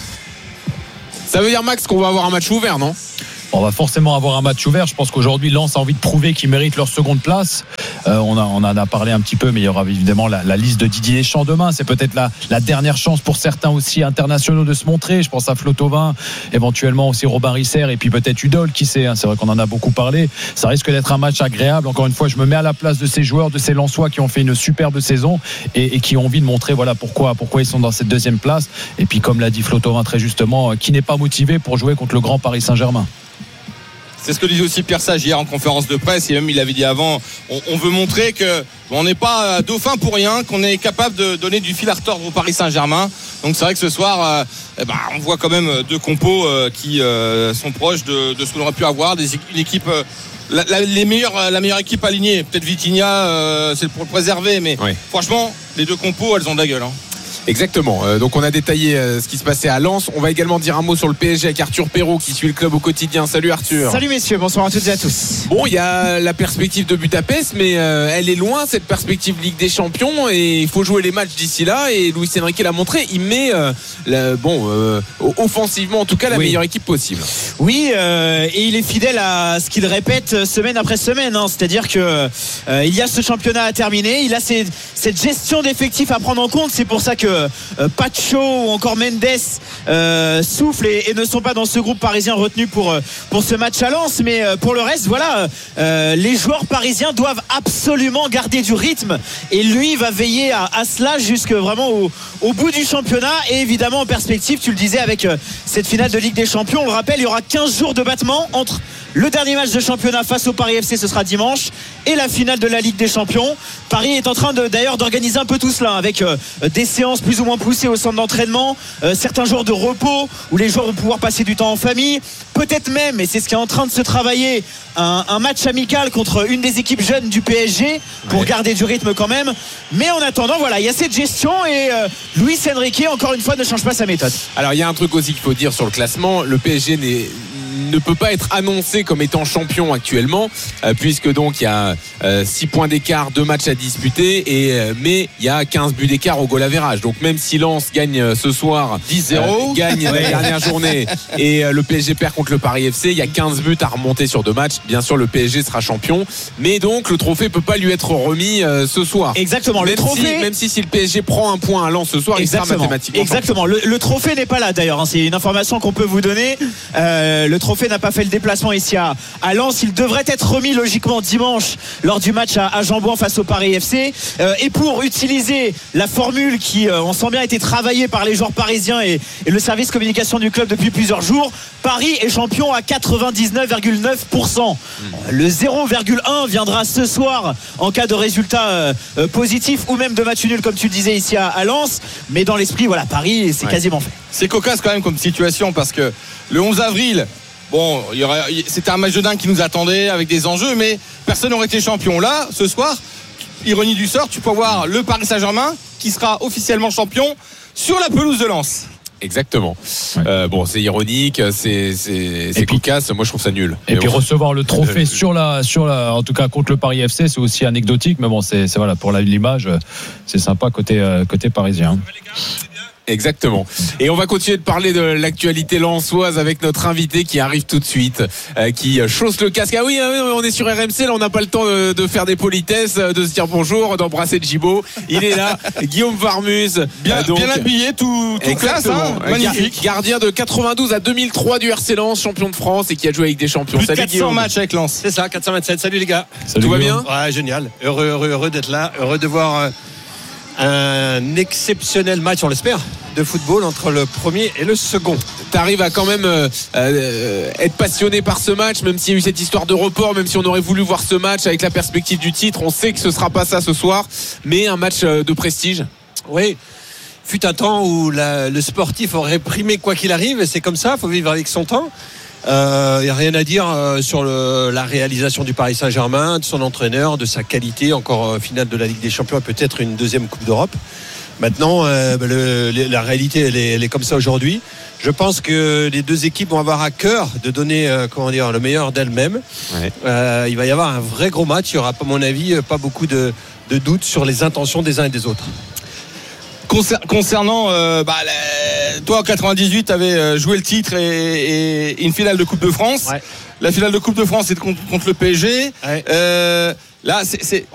Ça veut dire Max qu'on va avoir un match ouvert, non ? On va forcément avoir un match ouvert. Je pense qu'aujourd'hui Lens a envie de prouver qu'ils méritent leur seconde place. Euh, on, a, on en a parlé un petit peu, mais il y aura évidemment la, la liste de Didier Deschamps demain. C'est peut-être la, la dernière chance pour certains aussi internationaux de se montrer. Je pense à Flo Thauvin, éventuellement aussi Robin Risser et puis peut-être Udol, qui sait, hein, c'est vrai qu'on en a beaucoup parlé. Ça risque d'être un match agréable. Encore une fois, je me mets à la place de ces joueurs, de ces Lensois qui ont fait une superbe saison et, et qui ont envie de montrer voilà, pourquoi, pourquoi ils sont dans cette deuxième place. Et puis comme l'a dit Flo Thauvin très justement, qui n'est pas motivé pour jouer contre le grand Paris Saint-Germain. C'est ce que disait aussi Pierre Sage hier en conférence de presse, et même il avait dit avant, on, on veut montrer que on n'est pas dauphin pour rien, qu'on est capable de donner du fil à retordre au Paris Saint-Germain. Donc c'est vrai que ce soir, euh, eh ben, on voit quand même deux compos euh, qui euh, sont proches de, de ce qu'on aurait pu avoir, des, une équipe. Euh, La, la, les meilleurs, la meilleure équipe alignée, peut-être Vitinha, euh, c'est pour le préserver, mais oui. Franchement, les deux compos, elles ont de la gueule. Hein. Exactement. Euh, donc on a détaillé euh, ce qui se passait à Lens. On va également dire un mot sur le P S G avec Arthur Perrault qui suit le club au quotidien. Salut Arthur. Salut messieurs, bonsoir à toutes et à tous. Bon, il y a la perspective de Budapest, mais euh, elle est loin cette perspective Ligue des Champions et il faut jouer les matchs d'ici là. Et Luis Enrique l'a montré, il met euh, la, bon euh, offensivement en tout cas la oui. meilleure équipe possible. Oui, euh, et il est fidèle à ce qu'il répète semaine après semaine. Hein. C'est-à-dire que euh, il y a ce championnat à terminer, il a ces, cette gestion d'effectifs à prendre en compte. C'est pour ça que Euh, Pacho ou encore Mendes euh, soufflent et, et ne sont pas dans ce groupe parisien retenu pour, pour ce match à Lens. Mais euh, pour le reste, voilà, euh, les joueurs parisiens doivent absolument garder du rythme et lui va veiller à, à cela jusque vraiment au, au bout du championnat et évidemment en perspective, tu le disais, avec euh, cette finale de Ligue des Champions. On le rappelle, il y aura quinze jours de battement entre le dernier match de championnat face au Paris F C, ce sera dimanche, et la finale de la Ligue des Champions. Paris est en train de, d'ailleurs d'organiser un peu tout cela avec euh, des séances plus ou moins poussées au centre d'entraînement, euh, certains jours de repos où les joueurs vont pouvoir passer du temps en famille, peut-être même, et c'est ce qui est en train de se travailler, un, un match amical contre une des équipes jeunes du P S G pour ouais. garder du rythme quand même. Mais en attendant, voilà, il y a cette gestion et euh, Luis Enrique encore une fois ne change pas sa méthode. Alors il y a un truc aussi qu'il faut dire sur le classement, le P S G n'est ne peut pas être annoncé comme étant champion actuellement euh, puisque donc il y a euh, six points d'écart, deux matchs à disputer et, euh, mais il y a quinze buts d'écart au goal average. Donc même si Lens gagne euh, ce soir dix zéro euh, gagne la dernière journée et euh, le P S G perd contre le Paris F C, il y a quinze buts à remonter sur deux matchs. Bien sûr le P S G sera champion, mais donc le trophée peut pas lui être remis euh, ce soir. Exactement, même le trophée si, même si, si le P S G prend un point à Lens ce soir, exactement. il sera mathématiquement Exactement, le, le trophée n'est pas là d'ailleurs, hein. C'est une information qu'on peut vous donner. euh, le trophée n'a pas fait le déplacement ici à, à Lens. Il devrait être remis logiquement dimanche lors du match à, à Jambouin face au Paris F C. Euh, et pour utiliser la formule qui, euh, on sent bien, a été travaillée par les joueurs parisiens et, et le service communication du club depuis plusieurs jours, Paris est champion à quatre-vingt-dix-neuf virgule neuf pour cent. Le zéro virgule un viendra ce soir en cas de résultat euh, euh, positif ou même de match nul comme tu le disais ici à, à Lens. Mais dans l'esprit, voilà, Paris, c'est ouais. quasiment fait. C'est cocasse quand même comme situation parce que le onze avril, bon, il y aurait, c'était un match de dingue qui nous attendait avec des enjeux, mais personne n'aurait été champion. Là, ce soir, ironie du sort, tu peux avoir le Paris Saint-Germain qui sera officiellement champion sur la pelouse de Lens. Exactement. Ouais. Euh, bon, c'est ironique, c'est c'est, c'est cocasse. Moi, je trouve ça nul. Et mais puis bon. recevoir le trophée euh, sur la, sur la, en tout cas contre le Paris F C, c'est aussi anecdotique. Mais bon, c'est, c'est voilà pour la, l'image, c'est sympa côté côté parisien. Exactement. Et on va continuer de parler de l'actualité lensoise avec notre invité qui arrive tout de suite, euh, qui chausse le casque. Ah oui, on est sur R M C, là on n'a pas le temps de, de faire des politesses, de se dire bonjour, d'embrasser Djibo. Il est là, Guillaume Varmuz. Bien, donc, bien habillé, tout, tout classe, hein, magnifique. Gardien de quatre-vingt-douze à deux mille trois du R C Lens, champion de France et qui a joué avec des champions. Plus Salut quatre cents Guillaume. matchs avec Lens. C'est ça, quatre cent vingt-sept. Salut les gars. Salut Tout va bien? Ouais, génial. Heureux, heureux, heureux d'être là. Heureux de voir euh, un exceptionnel match, on l'espère, de football entre le premier et le second. Tu arrives à quand même euh, euh, être passionné par ce match, même s'il y a eu cette histoire de report, même si on aurait voulu voir ce match avec la perspective du titre. On sait que ce sera pas ça ce soir, mais un match de prestige. Oui. Fut un temps où la, le sportif aurait primé quoi qu'il arrive, et c'est comme ça, il faut vivre avec son temps. Il euh, n'y a rien à dire euh, sur le, la réalisation du Paris Saint-Germain, de son entraîneur, de sa qualité, encore euh, finale de la Ligue des Champions et peut-être une deuxième Coupe d'Europe. Maintenant, euh, le, la réalité, elle est, elle est comme ça aujourd'hui. Je pense que les deux équipes vont avoir à cœur de donner, euh, comment dire, le meilleur d'elles-mêmes. Ouais. Euh, il va y avoir un vrai gros match. Il n'y aura, à mon avis, pas beaucoup de, de doutes sur les intentions des uns et des autres. Concernant, euh, bah, la, toi en quatre-vingt-dix-huit, tu avais joué le titre et, et une finale de Coupe de France. Ouais. La finale de Coupe de France, c'est contre, contre le P S G. Ouais. Euh, là, c'est, c'est,